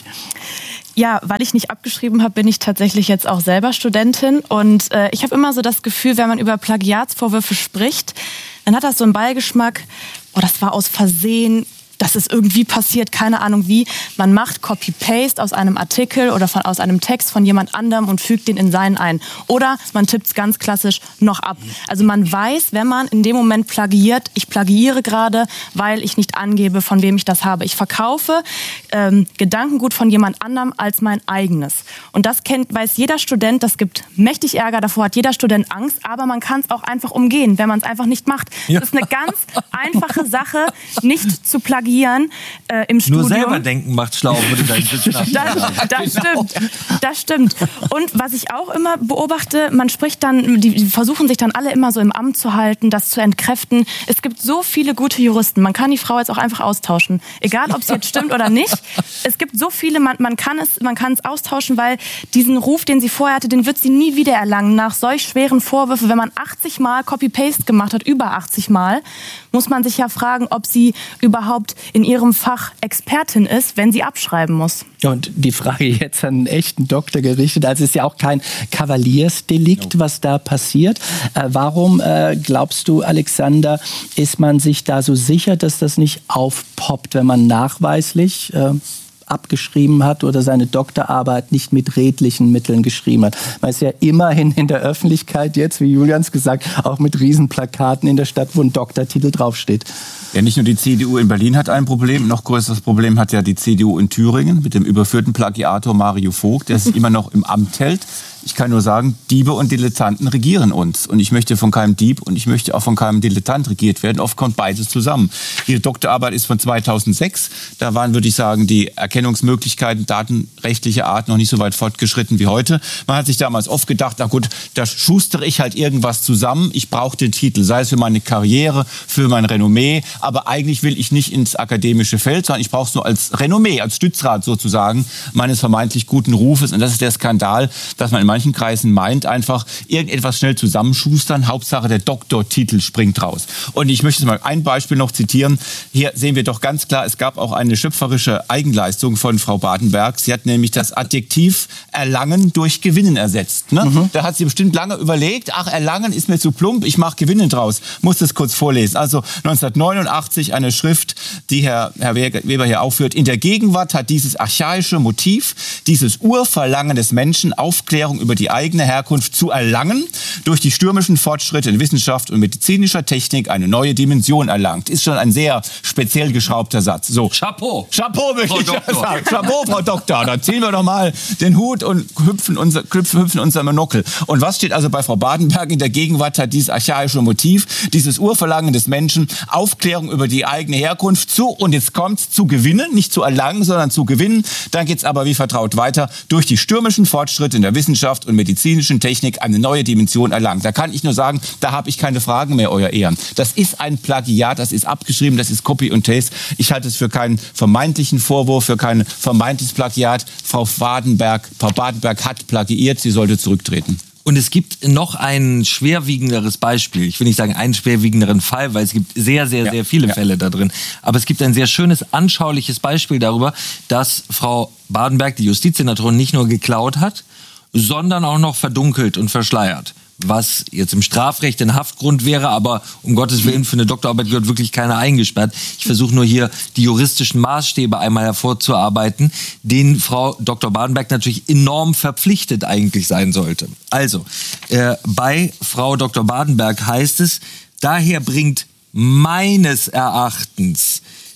Ja, weil ich nicht abgeschrieben habe, bin ich tatsächlich jetzt auch selber Studentin. Und äh, ich habe immer so das Gefühl, wenn man über Plagiatsvorwürfe spricht, dann hat das so einen Beigeschmack, oh, das war aus Versehen, das ist irgendwie passiert, keine Ahnung wie. Man macht Copy-Paste aus einem Artikel oder von, aus einem Text von jemand anderem und fügt den in seinen ein. Oder man tippt es ganz klassisch noch ab. Also man weiß, wenn man in dem Moment plagiiert, ich plagiiere gerade, weil ich nicht angebe, von wem ich das habe. Ich verkaufe ähm, Gedankengut von jemand anderem als mein eigenes. Und das kennt, weiß jeder Student, das gibt mächtig Ärger, davor hat jeder Student Angst, aber man kann es auch einfach umgehen, wenn man es einfach nicht macht.
Ja.
Das ist eine ganz einfache Sache, nicht zu plagiieren. Äh, im Studium.
Nur selber denken macht schlau, würde dein Sitz nach.
Das, das stimmt, das stimmt. Und was ich auch immer beobachte, man spricht dann, die versuchen sich dann alle immer so im Amt zu halten, das zu entkräften. Es gibt so viele gute Juristen, man kann die Frau jetzt auch einfach austauschen. Egal, ob es jetzt stimmt oder nicht. Es gibt so viele, man, man kann es, man kann es austauschen, weil diesen Ruf, den sie vorher hatte, den wird sie nie wieder erlangen. Nach solch schweren Vorwürfen, wenn man achtzig Mal Copy-Paste gemacht hat, über achtzig Mal, muss man sich ja fragen, ob sie überhaupt in ihrem Fach Expertin ist, wenn sie abschreiben muss.
Und die Frage jetzt an einen echten Doktor gerichtet, also es ist ja auch kein Kavaliersdelikt, was da passiert. Äh, warum äh, glaubst du, Alexander, ist man sich da so sicher, dass das nicht aufpoppt, wenn man nachweislich äh, abgeschrieben hat oder seine Doktorarbeit nicht mit redlichen Mitteln geschrieben hat? Man ist ja immerhin in der Öffentlichkeit jetzt, wie Julians gesagt, auch mit Riesenplakaten in der Stadt, wo ein Doktortitel draufsteht.
Ja, nicht nur die C D U in Berlin hat ein Problem, noch größeres Problem hat ja die C D U in Thüringen mit dem überführten Plagiator Mario Vogt, der sich immer noch im Amt hält. Ich kann nur sagen, Diebe und Dilettanten regieren uns. Und ich möchte von keinem Dieb und ich möchte auch von keinem Dilettant regiert werden. Oft kommt beides zusammen. Ihre Doktorarbeit ist von zweitausendsechs. Da waren, würde ich sagen, die Erkennungsmöglichkeiten datenrechtlicher Art noch nicht so weit fortgeschritten wie heute. Man hat sich damals oft gedacht, na gut, da schustere ich halt irgendwas zusammen. Ich brauche den Titel, sei es für meine Karriere, für mein Renommee. Aber eigentlich will ich nicht ins akademische Feld, sondern ich brauche es nur als Renommee, als Stützrad sozusagen meines vermeintlich guten Rufes. Und das ist der Skandal, dass man in manchen Kreisen meint, einfach irgendetwas schnell zusammenschustern. Hauptsache der Doktortitel springt raus. Und ich möchte mal ein Beispiel noch zitieren. Hier sehen wir doch ganz klar, es gab auch eine schöpferische Eigenleistung von Frau Badenberg. Sie hat nämlich das Adjektiv erlangen durch gewinnen ersetzt. Ne? Mhm. Da hat sie bestimmt lange überlegt, ach, erlangen ist mir zu plump, ich mache gewinnen draus. Muss das kurz vorlesen. Also neunzehnhundertneunundachtzig eine Schrift, die Herr, Herr Weber hier aufführt. In der Gegenwart hat dieses archaische Motiv, dieses Urverlangen des Menschen, Aufklärung über die eigene Herkunft zu erlangen, durch die stürmischen Fortschritte in Wissenschaft und medizinischer Technik eine neue Dimension erlangt. Ist schon ein sehr speziell geschraubter Satz. So.
Chapeau.
Chapeau, möchte ich sagen. Chapeau, Frau Doktor. Dann ziehen wir doch mal den Hut und hüpfen unser, hüpfen unser Monokel. Und was steht also bei Frau Badenberg? In der Gegenwart hat dieses archaische Motiv, dieses Urverlangen des Menschen, Aufklärung über die eigene Herkunft zu, und jetzt kommt's, zu gewinnen, nicht zu erlangen, sondern zu gewinnen. Dann geht's aber wie vertraut weiter, durch die stürmischen Fortschritte in der Wissenschaft und medizinischen Technik eine neue Dimension erlangt. Da kann ich nur sagen, da habe ich keine Fragen mehr, Euer Ehren. Das ist ein Plagiat, das ist abgeschrieben, das ist Copy und Paste. Ich halte es für keinen vermeintlichen Vorwurf, für kein vermeintes Plagiat. Frau Badenberg, Frau Badenberg hat plagiiert, sie sollte zurücktreten.
Und es gibt noch ein schwerwiegenderes Beispiel. Ich will nicht sagen einen schwerwiegenderen Fall, weil es gibt sehr, sehr, ja. sehr viele ja. Fälle da drin. Aber es gibt ein sehr schönes, anschauliches Beispiel darüber, dass Frau Badenberg, die Justizsenatorin, nicht nur geklaut hat, sondern auch noch verdunkelt und verschleiert. Was jetzt im Strafrecht ein Haftgrund wäre, aber um Gottes Willen, für eine Doktorarbeit gehört wirklich keiner eingesperrt. Ich versuche nur hier die juristischen Maßstäbe einmal hervorzuarbeiten, denen Frau Doktor Badenberg natürlich enorm verpflichtet eigentlich sein sollte. Also, äh, bei Frau Doktor Badenberg heißt es, daher bringt meines Erachtens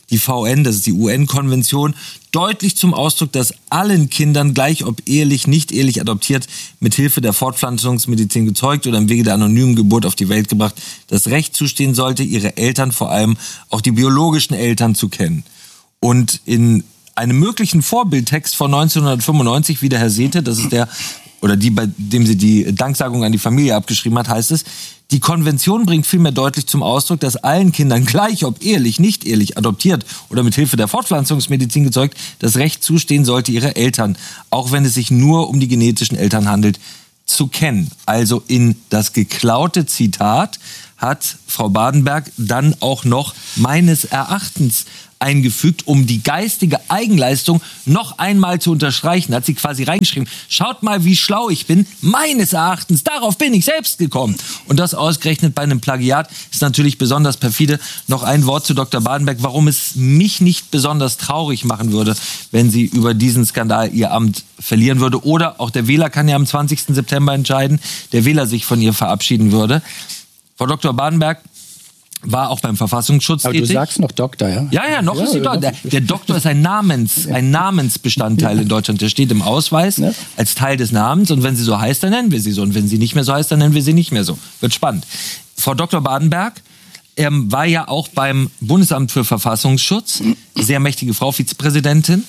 die V N, das ist die U N-Konvention, deutlich zum Ausdruck, dass allen Kindern, gleich ob ehelich, nicht ehelich adoptiert, mit Hilfe der Fortpflanzungsmedizin gezeugt oder im Wege der anonymen Geburt auf die Welt gebracht, das Recht zustehen sollte, ihre Eltern, vor allem auch die biologischen Eltern, zu kennen. Und in einem möglichen Vorbildtext von neunzehnhundertfünfundneunzig, wie der Herr Sethe, das ist der, oder die, bei dem sie die Danksagung an die Familie abgeschrieben hat, heißt es, die Konvention bringt vielmehr deutlich zum Ausdruck, dass allen Kindern, gleich ob ehelich, nicht ehelich, adoptiert oder mit Hilfe der Fortpflanzungsmedizin gezeugt, das Recht zustehen sollte, ihre Eltern, auch wenn es sich nur um die genetischen Eltern handelt, zu kennen. Also in das geklaute Zitat hat Frau Badenberg dann auch noch meines Erachtens eingefügt, um die geistige Eigenleistung noch einmal zu unterstreichen. Hat sie quasi reingeschrieben, schaut mal, wie schlau ich bin. Meines Erachtens, darauf bin ich selbst gekommen. Und das ausgerechnet bei einem Plagiat ist natürlich besonders perfide. Noch ein Wort zu Doktor Badenberg, warum es mich nicht besonders traurig machen würde, wenn sie über diesen Skandal ihr Amt verlieren würde. Oder auch der Wähler kann ja am zwanzigsten September entscheiden, der Wähler sich von ihr verabschieden würde. Frau Doktor Badenberg war auch beim Verfassungsschutz
Aber
tätig.
du sagst noch Doktor, ja?
Ja, ja, noch
ja,
ist sie
ja,
Doktor. Der, der Doktor ist ein Namens, ein Namensbestandteil ja. in Deutschland. Der steht im Ausweis ja. als Teil des Namens. Und wenn sie so heißt, dann nennen wir sie so. Und wenn sie nicht mehr so heißt, dann nennen wir sie nicht mehr so. Wird spannend. Frau Doktor Badenberg ähm, war ja auch beim Bundesamt für Verfassungsschutz, sehr mächtige Frau, Vizepräsidentin,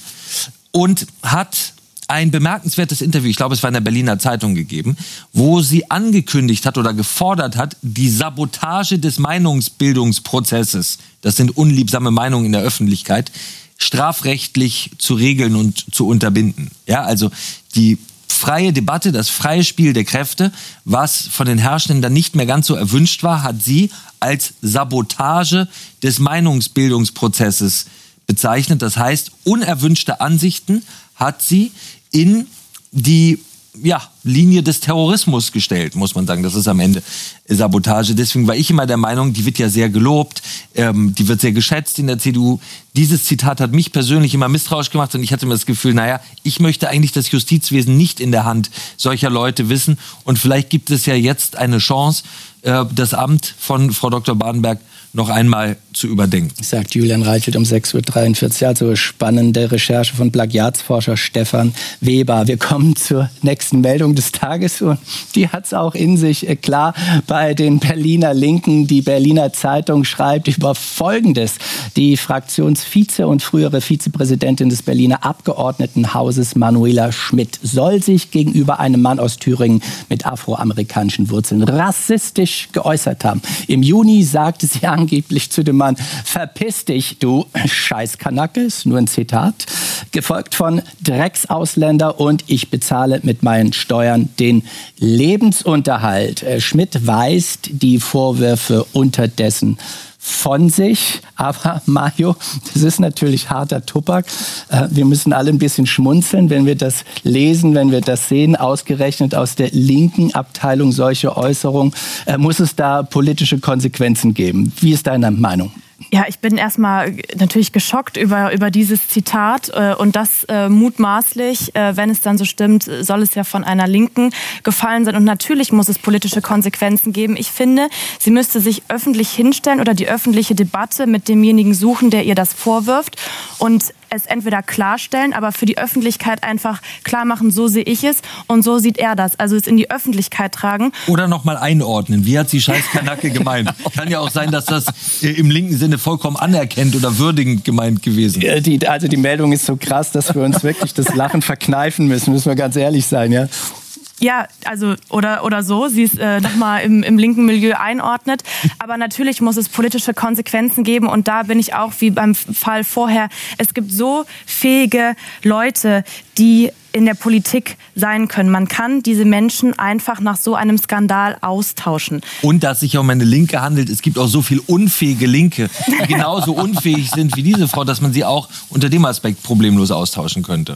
und hat ein bemerkenswertes Interview, ich glaube, es war in der Berliner Zeitung gegeben, wo sie angekündigt hat oder gefordert hat, die Sabotage des Meinungsbildungsprozesses, das sind unliebsame Meinungen in der Öffentlichkeit, strafrechtlich zu regeln und zu unterbinden. Ja, also die freie Debatte, das freie Spiel der Kräfte, was von den Herrschenden dann nicht mehr ganz so erwünscht war, hat sie als Sabotage des Meinungsbildungsprozesses bezeichnet. Das heißt, unerwünschte Ansichten hat sie in die ja, Linie des Terrorismus gestellt, muss man sagen. Das ist am Ende Sabotage. Deswegen war ich immer der Meinung, die wird ja sehr gelobt, ähm, die wird sehr geschätzt in der C D U. Dieses Zitat hat mich persönlich immer misstrauisch gemacht und ich hatte immer das Gefühl, naja, ich möchte eigentlich das Justizwesen nicht in der Hand solcher Leute wissen. Und vielleicht gibt es ja jetzt eine Chance, äh, das Amt von Frau Doktor Badenberg noch einmal zu überdenken.
Sagt Julian Reichelt um sechs Uhr dreiundvierzig. Also spannende Recherche von Plagiatsforscher Stefan Weber. Wir kommen zur nächsten Meldung des Tages und die hat es auch in sich. Klar, bei den Berliner Linken. Die Berliner Zeitung schreibt über Folgendes. Die Fraktionsvize und frühere Vizepräsidentin des Berliner Abgeordnetenhauses Manuela Schmidt soll sich gegenüber einem Mann aus Thüringen mit afroamerikanischen Wurzeln rassistisch geäußert haben. Im Juni sagte sie angeblich zu dem Mann, verpiss dich, du Scheißkanacke, ist nur ein Zitat, gefolgt von Drecksausländer und ich bezahle mit meinen Steuern den Lebensunterhalt. Schmidt weist die Vorwürfe unterdessen von sich. Aber Mario, das ist natürlich harter Tobak. Wir müssen alle ein bisschen schmunzeln, wenn wir das lesen, wenn wir das sehen. Ausgerechnet aus der linken Abteilung solche Äußerungen. Muss es da politische Konsequenzen geben? Wie ist deine Meinung?
Ja, ich bin erstmal natürlich geschockt über, über dieses Zitat äh, und das äh, mutmaßlich, äh, wenn es dann so stimmt, soll es ja von einer Linken gefallen sein und natürlich muss es politische Konsequenzen geben. Ich finde, sie müsste sich öffentlich hinstellen oder die öffentliche Debatte mit demjenigen suchen, der ihr das vorwirft und es entweder klarstellen, aber für die Öffentlichkeit einfach klar machen, so sehe ich es und so sieht er das. Also es in die Öffentlichkeit tragen.
Oder nochmal einordnen. Wie hat sie Scheißkanacke gemeint? Kann ja auch sein, dass das im linken Sinne vollkommen anerkennt oder würdigend gemeint gewesen ist.
Die, also die Meldung ist so krass, dass wir uns wirklich das Lachen verkneifen müssen, müssen wir ganz ehrlich sein, ja.
Ja, also oder oder so, sie es äh, nochmal im, im linken Milieu einordnet. Aber natürlich muss es politische Konsequenzen geben und da bin ich auch wie beim Fall vorher. Es gibt so fähige Leute, die in der Politik sein können. Man kann diese Menschen einfach nach so einem Skandal austauschen.
Und dass es sich um eine Linke handelt, es gibt auch so viel unfähige Linke, die genauso unfähig sind wie diese Frau, dass man sie auch unter dem Aspekt problemlos austauschen könnte.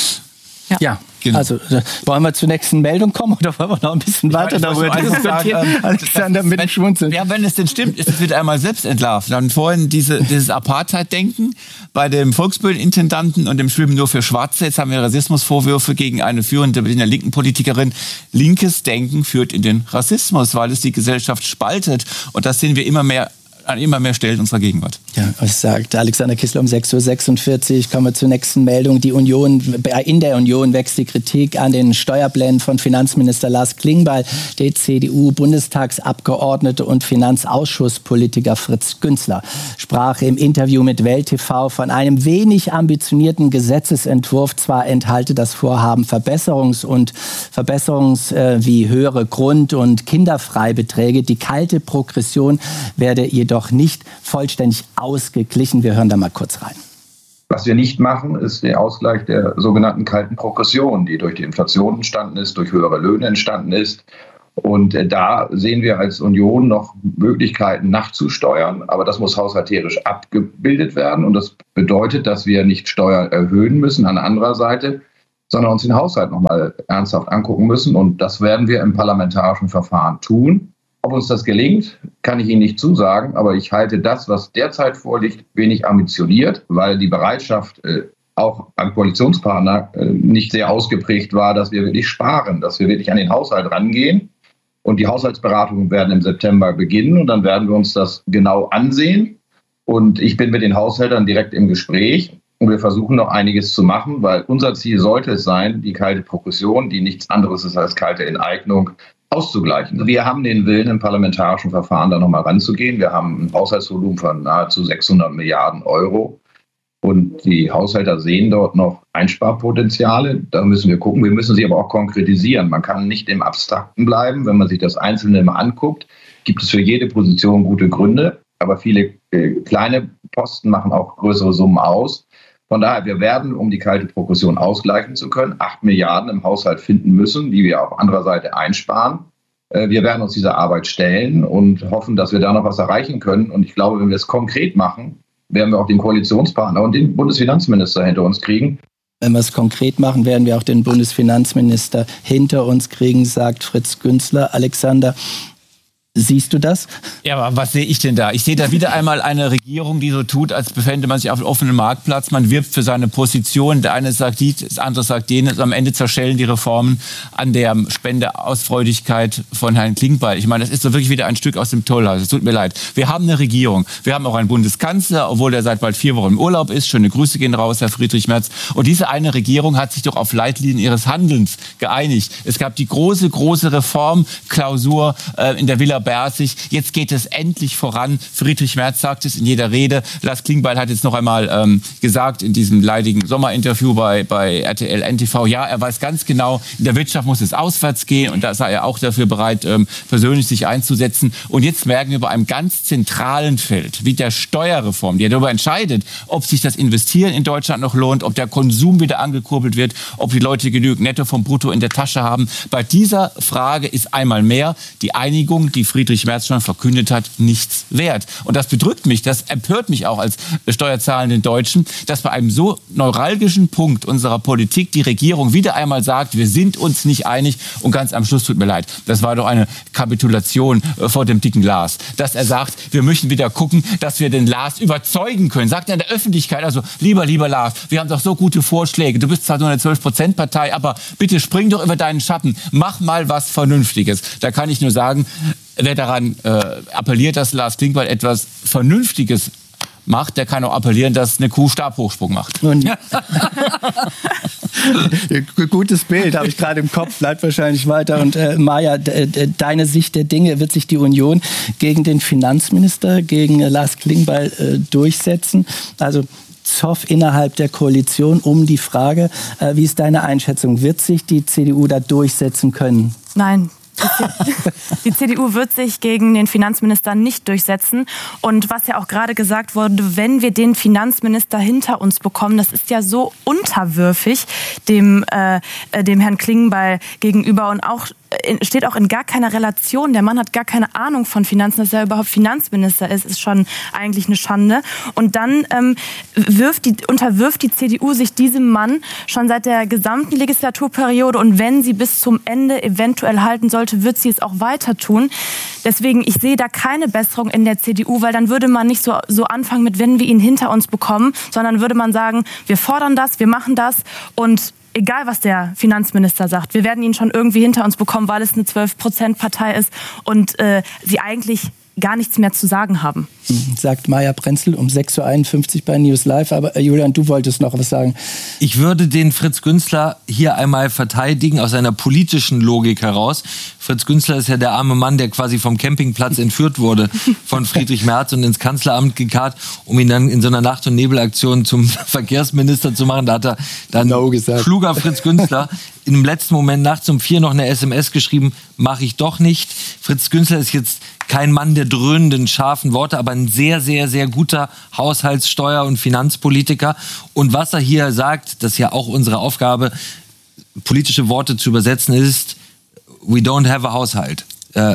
Ja, ja genau. Also wollen wir zur nächsten Meldung kommen oder wollen wir noch ein bisschen weiter
ja,
darüber diskutieren?
Ähm, Alexander mit dem Schmunzeln. Ja, wenn es denn stimmt, es wird einmal selbst entlarvt. Dann vorhin diese, dieses Apartheid-Denken bei dem Volksbühnenintendanten und dem Schwimmen nur für Schwarze. Jetzt haben wir Rassismusvorwürfe gegen eine führende Berliner linken Politikerin. Linkes Denken führt in den Rassismus, weil es die Gesellschaft spaltet. Und das sehen wir immer mehr an immer mehr Stellen unserer Gegenwart.
Ja, was sagt Alexander Kissler um sechs Uhr sechsundvierzig? Kommen wir zur nächsten Meldung. Die Union, in der Union wächst die Kritik an den Steuerplänen von Finanzminister Lars Klingbeil. Der C D U-Bundestagsabgeordnete und Finanzausschusspolitiker Fritz Günzler sprach im Interview mit Welt T V von einem wenig ambitionierten Gesetzesentwurf. Zwar enthalte das Vorhaben Verbesserungs- und Verbesserungs- äh, wie höhere Grund- und Kinderfreibeträge. Die kalte Progression werde jedoch nicht vollständig ausgeglichen. Wir hören da mal kurz rein.
Was wir nicht machen, ist der Ausgleich der sogenannten kalten Progression, die durch die Inflation entstanden ist, durch höhere Löhne entstanden ist. Und da sehen wir als Union noch Möglichkeiten nachzusteuern. Aber das muss haushalterisch abgebildet werden. Und das bedeutet, dass wir nicht Steuern erhöhen müssen an anderer Seite, sondern uns den Haushalt noch mal ernsthaft angucken müssen. Und das werden wir im parlamentarischen Verfahren tun. Ob uns das gelingt, kann ich Ihnen nicht zusagen. Aber ich halte das, was derzeit vorliegt, wenig ambitioniert, weil die Bereitschaft äh, auch an Koalitionspartner äh, nicht sehr ausgeprägt war, dass wir wirklich sparen, dass wir wirklich an den Haushalt rangehen. Und die Haushaltsberatungen werden im September beginnen und dann werden wir uns das genau ansehen. Und ich bin mit den Haushältern direkt im Gespräch und wir versuchen noch einiges zu machen, weil unser Ziel sollte es sein, die kalte Progression, die nichts anderes ist als kalte Enteignung, auszugleichen. Wir haben den Willen, im parlamentarischen Verfahren da nochmal ranzugehen. Wir haben ein Haushaltsvolumen von nahezu sechshundert Milliarden Euro. Und die Haushalter sehen dort noch Einsparpotenziale. Da müssen wir gucken. Wir müssen sie aber auch konkretisieren. Man kann nicht im Abstrakten bleiben. Wenn man sich das Einzelne mal anguckt, gibt es für jede Position gute Gründe. Aber viele äh, kleine Posten machen auch größere Summen aus. Von daher, wir werden, um die kalte Progression ausgleichen zu können, acht Milliarden im Haushalt finden müssen, die wir auf anderer Seite einsparen. Äh, wir werden uns dieser Arbeit stellen und hoffen, dass wir da noch was erreichen können. Und ich glaube, wenn wir es konkret machen, werden wir auch den Koalitionspartner und den Bundesfinanzminister hinter uns kriegen.
Wenn wir es konkret machen, werden wir auch den Bundesfinanzminister hinter uns kriegen, sagt Fritz Günzler. Alexander, siehst du das?
Ja, aber was sehe ich denn da? Ich sehe da wieder einmal eine Regierung, die so tut, als befände man sich auf einem offenen Marktplatz. Man wirbt für seine Position. Der eine sagt dies, das andere sagt jenes. Am Ende zerschellen die Reformen an der Spendeausfreudigkeit von Herrn Klingbeil. Ich meine, das ist so wirklich wieder ein Stück aus dem Tollhaus. Es tut mir leid. Wir haben eine Regierung. Wir haben auch einen Bundeskanzler, obwohl der seit bald vier Wochen im Urlaub ist. Schöne Grüße gehen raus, Herr Friedrich Merz. Und diese eine Regierung hat sich doch auf Leitlinien ihres Handelns geeinigt. Es gab die große, große Reformklausur äh, in der Villa Bersig. Jetzt geht es endlich voran. Friedrich Merz sagt es in jeder Rede. Lars Klingbeil hat jetzt noch einmal ähm, gesagt in diesem leidigen Sommerinterview bei, bei R T L N T V, ja, er weiß ganz genau, in der Wirtschaft muss es auswärts gehen und da sei er auch dafür bereit, ähm, persönlich sich einzusetzen. Und jetzt merken wir bei einem ganz zentralen Feld, wie der Steuerreform, die darüber entscheidet, ob sich das Investieren in Deutschland noch lohnt, ob der Konsum wieder angekurbelt wird, ob die Leute genügend Netto vom Brutto in der Tasche haben. Bei dieser Frage ist einmal mehr die Einigung, die Friedrich Merz schon verkündet hat, nichts wert. Und das bedrückt mich, das empört mich auch als steuerzahlenden Deutschen, dass bei einem so neuralgischen Punkt unserer Politik die Regierung wieder einmal sagt, wir sind uns nicht einig und ganz am Schluss, tut mir leid, das war doch eine Kapitulation vor dem dicken Lars, dass er sagt, wir müssen wieder gucken, dass wir den Lars überzeugen können. Sagt er in der Öffentlichkeit, also lieber, lieber Lars, wir haben doch so gute Vorschläge, du bist zwar nur eine zwölf Prozent Partei, aber bitte spring doch über deinen Schatten, mach mal was Vernünftiges. Da kann ich nur sagen, wer daran äh, appelliert, dass Lars Klingbeil etwas Vernünftiges macht, der kann auch appellieren, dass eine Kuh Stabhochsprung macht.
Und gutes Bild, habe ich gerade im Kopf, bleibt wahrscheinlich weiter. Und äh, Maja, deine Sicht der Dinge, wird sich die Union gegen den Finanzminister, gegen äh, Lars Klingbeil äh, durchsetzen? Also Zoff innerhalb der Koalition um die Frage, äh, wie ist deine Einschätzung? Wird sich die C D U da durchsetzen können?
Nein. Die C D U wird sich gegen den Finanzminister nicht durchsetzen. Und was ja auch gerade gesagt wurde, wenn wir den Finanzminister hinter uns bekommen, das ist ja so unterwürfig dem, äh, dem Herrn Klingbeil gegenüber und auch steht auch in gar keiner Relation. Der Mann hat gar keine Ahnung von Finanzen, dass er überhaupt Finanzminister ist, ist schon eigentlich eine Schande. Und dann ähm, wirft die, unterwirft die C D U sich diesem Mann schon seit der gesamten Legislaturperiode. Und wenn sie bis zum Ende eventuell halten sollte, wird sie es auch weiter tun. Deswegen, ich sehe da keine Besserung in der C D U, weil dann würde man nicht so, so anfangen mit, wenn wir ihn hinter uns bekommen, sondern würde man sagen, wir fordern das, wir machen das und egal, was der Finanzminister sagt, wir werden ihn schon irgendwie hinter uns bekommen, weil es eine zwölf Prozent Partei ist und äh, sie eigentlich gar nichts mehr zu sagen haben.
Sagt Maja Prenzel um sechs Uhr einundfünfzig bei News Live. Aber äh, Julian, du wolltest noch was sagen.
Ich würde den Fritz Günzler hier einmal verteidigen aus einer politischen Logik heraus. Fritz Günzler ist ja der arme Mann, der quasi vom Campingplatz entführt wurde von Friedrich Merz und ins Kanzleramt gekarrt, um ihn dann in so einer Nacht- und Nebelaktion zum Verkehrsminister zu machen. Da hat er dann no kluger Fritz Günzler im letzten Moment nachts um vier noch eine S M S geschrieben, mache ich doch nicht. Fritz Günzler ist jetzt kein Mann der dröhnenden, scharfen Worte, aber ein sehr, sehr, sehr guter Haushalts-, Steuer- und Finanzpolitiker. Und was er hier sagt, das ist ja auch unsere Aufgabe, politische Worte zu übersetzen, ist, we don't have a Haushalt. Äh,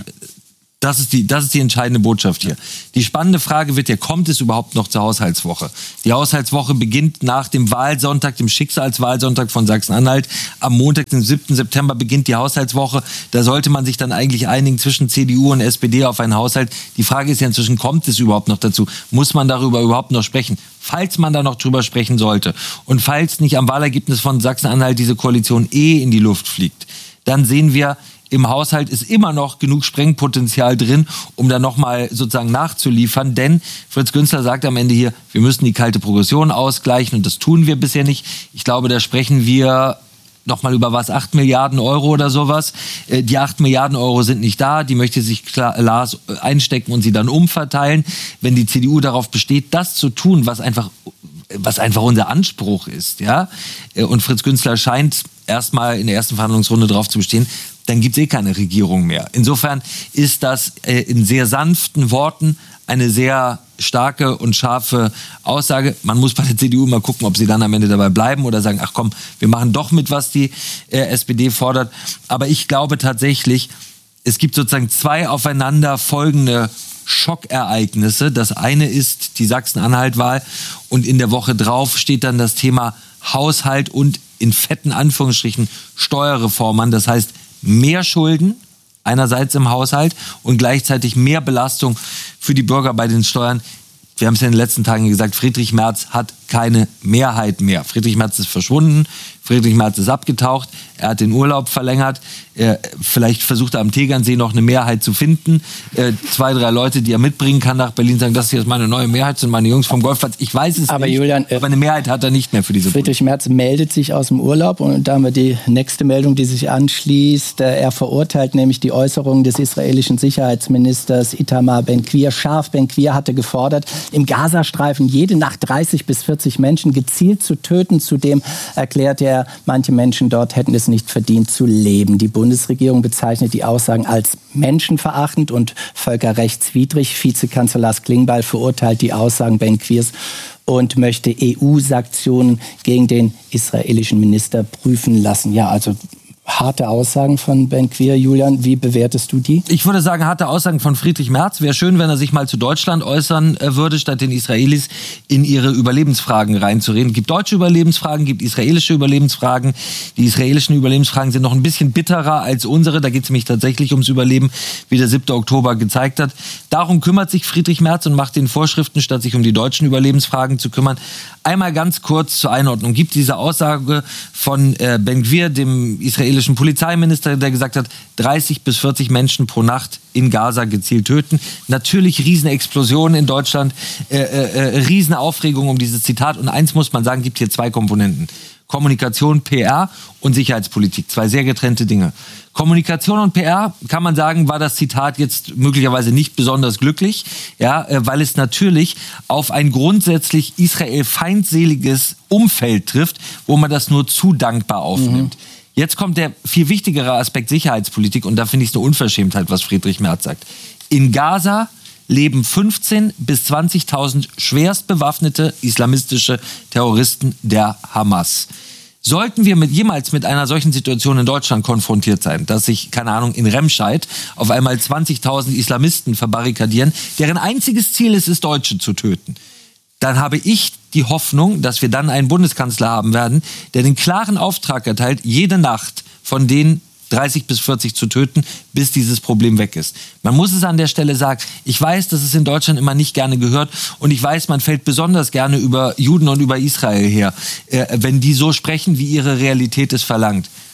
Das ist, die, das ist die entscheidende Botschaft hier. Die spannende Frage wird ja, kommt es überhaupt noch zur Haushaltswoche? Die Haushaltswoche beginnt nach dem Wahlsonntag, dem Schicksalswahlsonntag von Sachsen-Anhalt. Am Montag, den siebten September, beginnt die Haushaltswoche. Da sollte man sich dann eigentlich einigen zwischen C D U und S P D auf einen Haushalt. Die Frage ist ja inzwischen, kommt es überhaupt noch dazu? Muss man darüber überhaupt noch sprechen? Falls man da noch drüber sprechen sollte und falls nicht am Wahlergebnis von Sachsen-Anhalt diese Koalition eh in die Luft fliegt, dann sehen wir, im Haushalt ist immer noch genug Sprengpotenzial drin, um da nochmal sozusagen nachzuliefern. Denn Fritz Günzler sagt am Ende hier, wir müssen die kalte Progression ausgleichen und das tun wir bisher nicht. Ich glaube, da sprechen wir nochmal über was, acht Milliarden Euro oder sowas. Die acht Milliarden Euro sind nicht da, die möchte sich klar, Lars einstecken und sie dann umverteilen. Wenn die C D U darauf besteht, das zu tun, was einfach, was einfach unser Anspruch ist, ja, und Fritz Günzler scheint erstmal in der ersten Verhandlungsrunde darauf zu bestehen, dann gibt es eh keine Regierung mehr. Insofern ist das äh, in sehr sanften Worten eine sehr starke und scharfe Aussage. Man muss bei der C D U mal gucken, ob sie dann am Ende dabei bleiben oder sagen, ach komm, wir machen doch mit, was die äh, S P D fordert. Aber ich glaube tatsächlich, es gibt sozusagen zwei aufeinander folgende Schockereignisse. Das eine ist die Sachsen-Anhalt-Wahl und in der Woche drauf steht dann das Thema Haushalt und in fetten Anführungsstrichen Steuerreform an. Das heißt, mehr Schulden einerseits im Haushalt und gleichzeitig mehr Belastung für die Bürger bei den Steuern. Wir haben es ja in den letzten Tagen gesagt, Friedrich Merz hat keine Mehrheit mehr. Friedrich Merz ist verschwunden, Friedrich Merz ist abgetaucht, er hat den Urlaub verlängert, er, vielleicht versucht er am Tegernsee noch eine Mehrheit zu finden. Äh, zwei, drei Leute, die er mitbringen kann nach Berlin, sagen, das ist jetzt meine neue Mehrheit, sind meine Jungs vom Golfplatz. Ich weiß es
aber
nicht,
Julian, äh,
aber eine Mehrheit hat er nicht mehr für diese
Friedrich Merz meldet sich aus dem Urlaub und da haben wir die nächste Meldung, die sich anschließt. Er verurteilt nämlich die Äußerungen des israelischen Sicherheitsministers Itamar Ben-Gvir scharf. Ben-Gvir hatte gefordert, im Gazastreifen jede Nacht dreißig bis vierzig Menschen gezielt zu töten. Zudem erklärte er, manche Menschen dort hätten es nicht verdient zu leben. Die Bundesregierung bezeichnet die Aussagen als menschenverachtend und völkerrechtswidrig. Vizekanzler Lars Klingbeil verurteilt die Aussagen Ben-Gvirs und möchte E U-Sanktionen gegen den israelischen Minister prüfen lassen. Ja, also harte Aussagen von Ben-Gvir. Julian, wie bewertest du die?
Ich würde sagen, harte Aussagen von Friedrich Merz. Wäre schön, wenn er sich mal zu Deutschland äußern würde, statt den Israelis in ihre Überlebensfragen reinzureden. Es gibt deutsche Überlebensfragen, gibt israelische Überlebensfragen. Die israelischen Überlebensfragen sind noch ein bisschen bitterer als unsere. Da geht es nämlich tatsächlich ums Überleben, wie der siebte Oktober gezeigt hat. Darum kümmert sich Friedrich Merz und macht den Vorschriften, statt sich um die deutschen Überlebensfragen zu kümmern. Einmal ganz kurz zur Einordnung. Gibt diese Aussage von äh, Ben-Gvir, dem israelischen Polizeiminister, der gesagt hat, dreißig bis vierzig Menschen pro Nacht in Gaza gezielt töten. Natürlich Riesenexplosionen in Deutschland, äh, äh, Riesenaufregung um dieses Zitat. Und eins muss man sagen, gibt hier zwei Komponenten. Kommunikation, P R und Sicherheitspolitik. Zwei sehr getrennte Dinge. Kommunikation und P R, kann man sagen, war das Zitat jetzt möglicherweise nicht besonders glücklich, ja, weil es natürlich auf ein grundsätzlich Israel-feindseliges Umfeld trifft, wo man das nur zu dankbar aufnimmt. Mhm. Jetzt kommt der viel wichtigere Aspekt Sicherheitspolitik und da finde ich es eine Unverschämtheit, was Friedrich Merz sagt. In Gaza leben fünfzehntausend bis zwanzigtausend schwerst bewaffnete islamistische Terroristen der Hamas. Sollten wir mit, jemals mit einer solchen Situation in Deutschland konfrontiert sein, dass sich, keine Ahnung, in Remscheid auf einmal zwanzigtausend Islamisten verbarrikadieren, deren einziges Ziel ist es, Deutsche zu töten, dann habe ich die Hoffnung, dass wir dann einen Bundeskanzler haben werden, der den klaren Auftrag erteilt, jede Nacht von den dreißig bis vierzig zu töten, bis dieses Problem weg ist. Man muss es an der Stelle sagen, ich weiß, dass es in Deutschland immer nicht gerne gehört und ich weiß, man fällt besonders gerne über Juden und über Israel her, äh, wenn die so sprechen, wie ihre Realität es verlangt.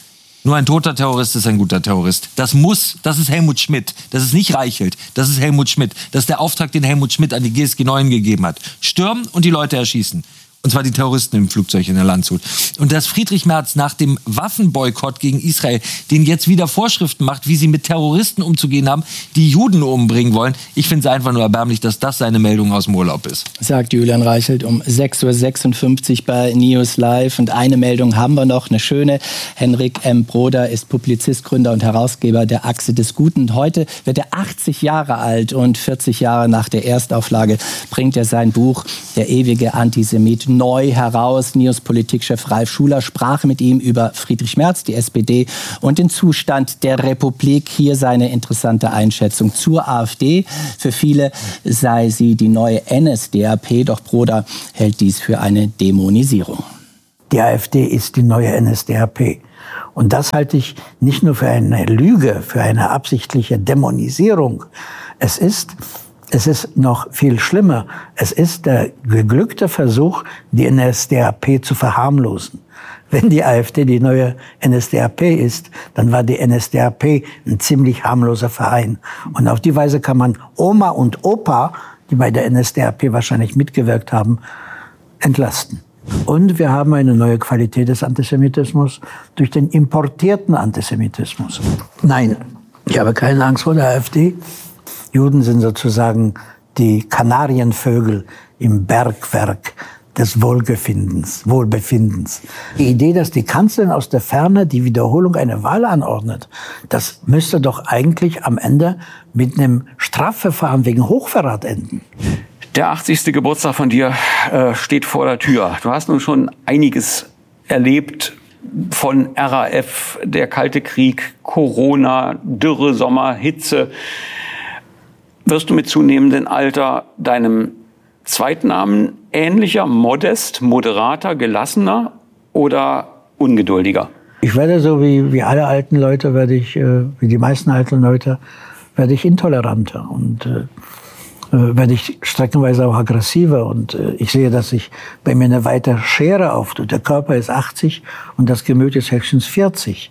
Nur ein toter Terrorist ist ein guter Terrorist. Das muss, das ist Helmut Schmidt. Das ist nicht Reichelt. Das ist Helmut Schmidt. Das ist der Auftrag, den Helmut Schmidt an die G S G neun gegeben hat. Stürmen und die Leute erschießen. Und zwar die Terroristen im Flugzeug in der Landshut. Und dass Friedrich Merz nach dem Waffenboykott gegen Israel, den jetzt wieder Vorschriften macht, wie sie mit Terroristen umzugehen haben, die Juden umbringen wollen. Ich finde es einfach nur erbärmlich, dass das seine Meldung aus dem Urlaub ist.
Sagt Julian Reichelt um sechs Uhr sechsundfünfzig bei News Live. Und eine Meldung haben wir noch, eine schöne. Henrik M. Broder ist Publizist, Gründer und Herausgeber der Achse des Guten. Heute wird er achtzig Jahre alt und vierzig Jahre nach der Erstauflage bringt er sein Buch Der ewige Antisemit neu heraus. News Politikchef Ralf Schuler sprach mit ihm über Friedrich Merz, die S P D und den Zustand der Republik. Hier seine interessante Einschätzung zur AfD. Für viele sei sie die neue N S D A P, doch Broder hält dies für eine Dämonisierung.
Die AfD ist die neue N S D A P. Und das halte ich nicht nur für eine Lüge, für eine absichtliche Dämonisierung. Es ist Es ist noch viel schlimmer. Es ist der geglückte Versuch, die N S D A P zu verharmlosen. Wenn die AfD die neue N S D A P ist, dann war die N S D A P ein ziemlich harmloser Verein. Und auf die Weise kann man Oma und Opa, die bei der N S D A P wahrscheinlich mitgewirkt haben, entlasten. Und wir haben eine neue Qualität des Antisemitismus durch den importierten Antisemitismus. Nein, ich habe keine Angst vor der AfD. Juden sind sozusagen die Kanarienvögel im Bergwerk des Wohlbefindens, Wohlbefindens. Die Idee, dass die Kanzlerin aus der Ferne die Wiederholung einer Wahl anordnet, das müsste doch eigentlich am Ende mit einem Strafverfahren wegen Hochverrat enden.
Der achtzigste Geburtstag von dir äh, steht vor der Tür. Du hast nun schon einiges erlebt, von R A F, der Kalte Krieg, Corona, Dürre, Sommer, Hitze. Wirst du mit zunehmendem Alter deinem Zweitnamen ähnlicher, modest, moderater, gelassener oder ungeduldiger?
Ich werde so wie, wie alle alten Leute, werde ich, äh, wie die meisten alten Leute, werde ich intoleranter und äh, werde ich streckenweise auch aggressiver. Und äh, ich sehe, dass sich bei mir eine weite Schere auftut. Der Körper ist achtzig und das Gemüt ist höchstens vierzig.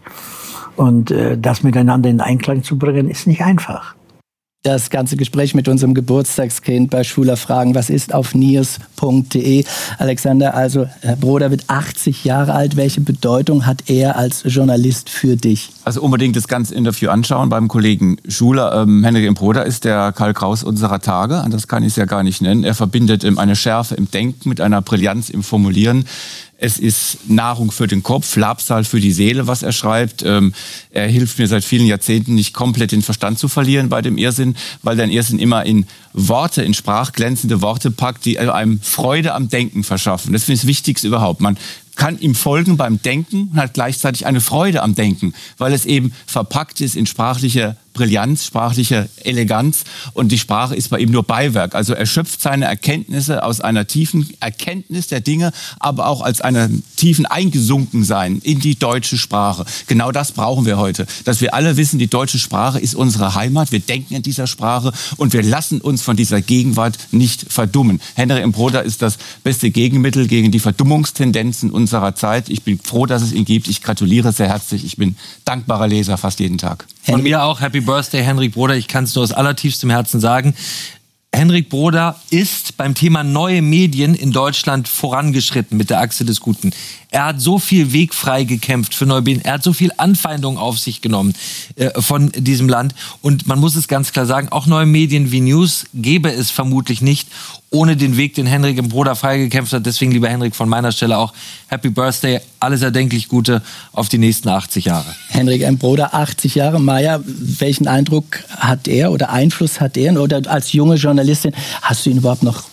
Und äh, das miteinander in Einklang zu bringen, ist nicht einfach.
Das ganze Gespräch mit unserem Geburtstagskind bei Schuler Fragen, was ist, auf niers punkt de. Alexander, also Herr Broder wird achtzig Jahre alt. Welche Bedeutung hat er als Journalist für dich?
Also unbedingt das ganze Interview anschauen beim Kollegen Schuler. Ähm, Henrik M. Broder ist der Karl Kraus unserer Tage. Das kann ich es ja gar nicht nennen. Er verbindet ähm, eine Schärfe im Denken mit einer Brillanz im Formulieren. Es ist Nahrung für den Kopf, Labsal für die Seele, was er schreibt. Ähm, er hilft mir seit vielen Jahrzehnten nicht komplett den Verstand zu verlieren bei dem Irrsinn, weil der Irrsinn immer in Worte, in sprachglänzende Worte packt, die einem Freude am Denken verschaffen. Das finde ich das Wichtigste überhaupt. Man kann ihm folgen beim Denken und hat gleichzeitig eine Freude am Denken, weil es eben verpackt ist in sprachlicher Brillanz, sprachliche Eleganz, und die Sprache ist bei ihm nur Beiwerk. Also er schöpft seine Erkenntnisse aus einer tiefen Erkenntnis der Dinge, aber auch als einer tiefen Eingesunkensein in die deutsche Sprache. Genau das brauchen wir heute, dass wir alle wissen, die deutsche Sprache ist unsere Heimat, wir denken in dieser Sprache und wir lassen uns von dieser Gegenwart nicht verdummen. Henrik M. Broder ist das beste Gegenmittel gegen die Verdummungstendenzen unserer Zeit. Ich bin froh, dass es ihn gibt. Ich gratuliere sehr herzlich. Ich bin dankbarer Leser fast jeden Tag.
Von mir auch Happy Birthday, Henrik Broder. Ich kann es nur aus allertiefstem Herzen sagen. Henrik Broder ist beim Thema neue Medien in Deutschland vorangeschritten mit der Achse des Guten. Er hat so viel Weg frei gekämpft für neue Medien. Er hat so viel Anfeindung auf sich genommen äh, von diesem Land. Und man muss es ganz klar sagen, auch neue Medien wie News gäbe es vermutlich nicht ohne den Weg, den Henrik im Broder freigekämpft hat. Deswegen, lieber Henrik, von meiner Stelle auch Happy Birthday, alles erdenklich Gute auf die nächsten achtzig Jahre.
Henrik M. Broder, achtzig Jahre. Maja, welchen Eindruck hat er oder Einfluss hat er? Oder als junge Journalistin, hast du ihn überhaupt noch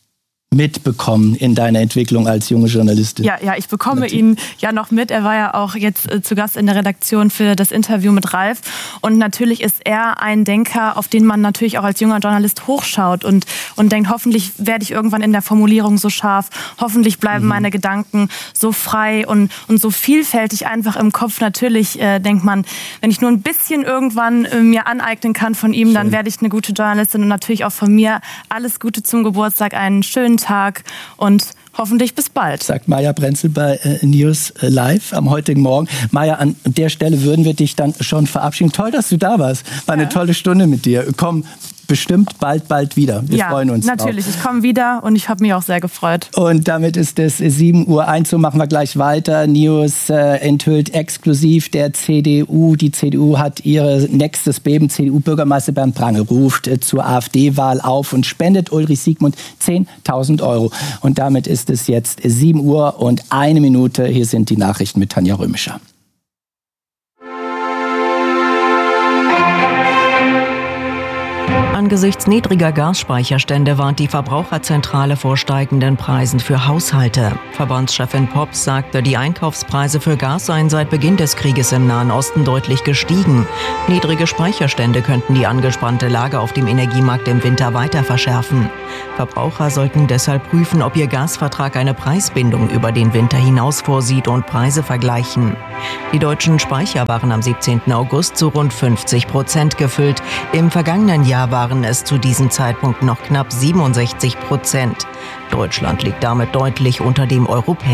mitbekommen in deiner Entwicklung als junge Journalistin?
Ja, ja, ich bekomme Natürlich. ihn ja noch mit. Er war ja auch jetzt äh, zu Gast in der Redaktion für das Interview mit Ralf. Und natürlich ist er ein Denker, auf den man natürlich auch als junger Journalist hochschaut und, und denkt, hoffentlich werde ich irgendwann in der Formulierung so scharf, hoffentlich bleiben mhm. meine Gedanken so frei und, und so vielfältig einfach im Kopf. Natürlich äh, denkt man, wenn ich nur ein bisschen irgendwann äh, mir aneignen kann von ihm, Schön. dann werde ich eine gute Journalistin. Und natürlich auch von mir alles Gute zum Geburtstag, einen schönen Tag und Hoffentlich bis bald.
Sagt Maja Brenzel bei äh, News Live am heutigen Morgen. Maja, an der Stelle würden wir dich dann schon verabschieden. Toll, dass du da warst. War ja. eine tolle Stunde mit dir. Komm bestimmt bald, bald wieder. Wir
ja,
freuen uns.
Natürlich,
drauf.
Ich komme wieder und ich habe mich auch sehr gefreut.
Und damit ist es sieben Uhr eins, so machen wir gleich weiter. News äh, enthüllt exklusiv der C D U. Die C D U hat ihr nächstes Beben. C D U-Bürgermeister Bernd Prange ruft äh, zur AfD-Wahl auf und spendet Ulrich Siegmund zehntausend Euro. Und damit ist es jetzt sieben Uhr und eine Minute. Hier sind die Nachrichten mit Tanja Römischer.
Angesichts niedriger Gasspeicherstände warnt die Verbraucherzentrale vor steigenden Preisen für Haushalte. Verbandschefin Pops sagte, die Einkaufspreise für Gas seien seit Beginn des Krieges im Nahen Osten deutlich gestiegen. Niedrige Speicherstände könnten die angespannte Lage auf dem Energiemarkt im Winter weiter verschärfen. Verbraucher sollten deshalb prüfen, ob ihr Gasvertrag eine Preisbindung über den Winter hinaus vorsieht und Preise vergleichen. Die deutschen Speicher waren am siebzehnten August zu rund fünfzig Prozent gefüllt. Im vergangenen Jahr waren es zu diesem Zeitpunkt noch knapp siebenundsechzig Prozent. Deutschland liegt damit deutlich unter dem europäischen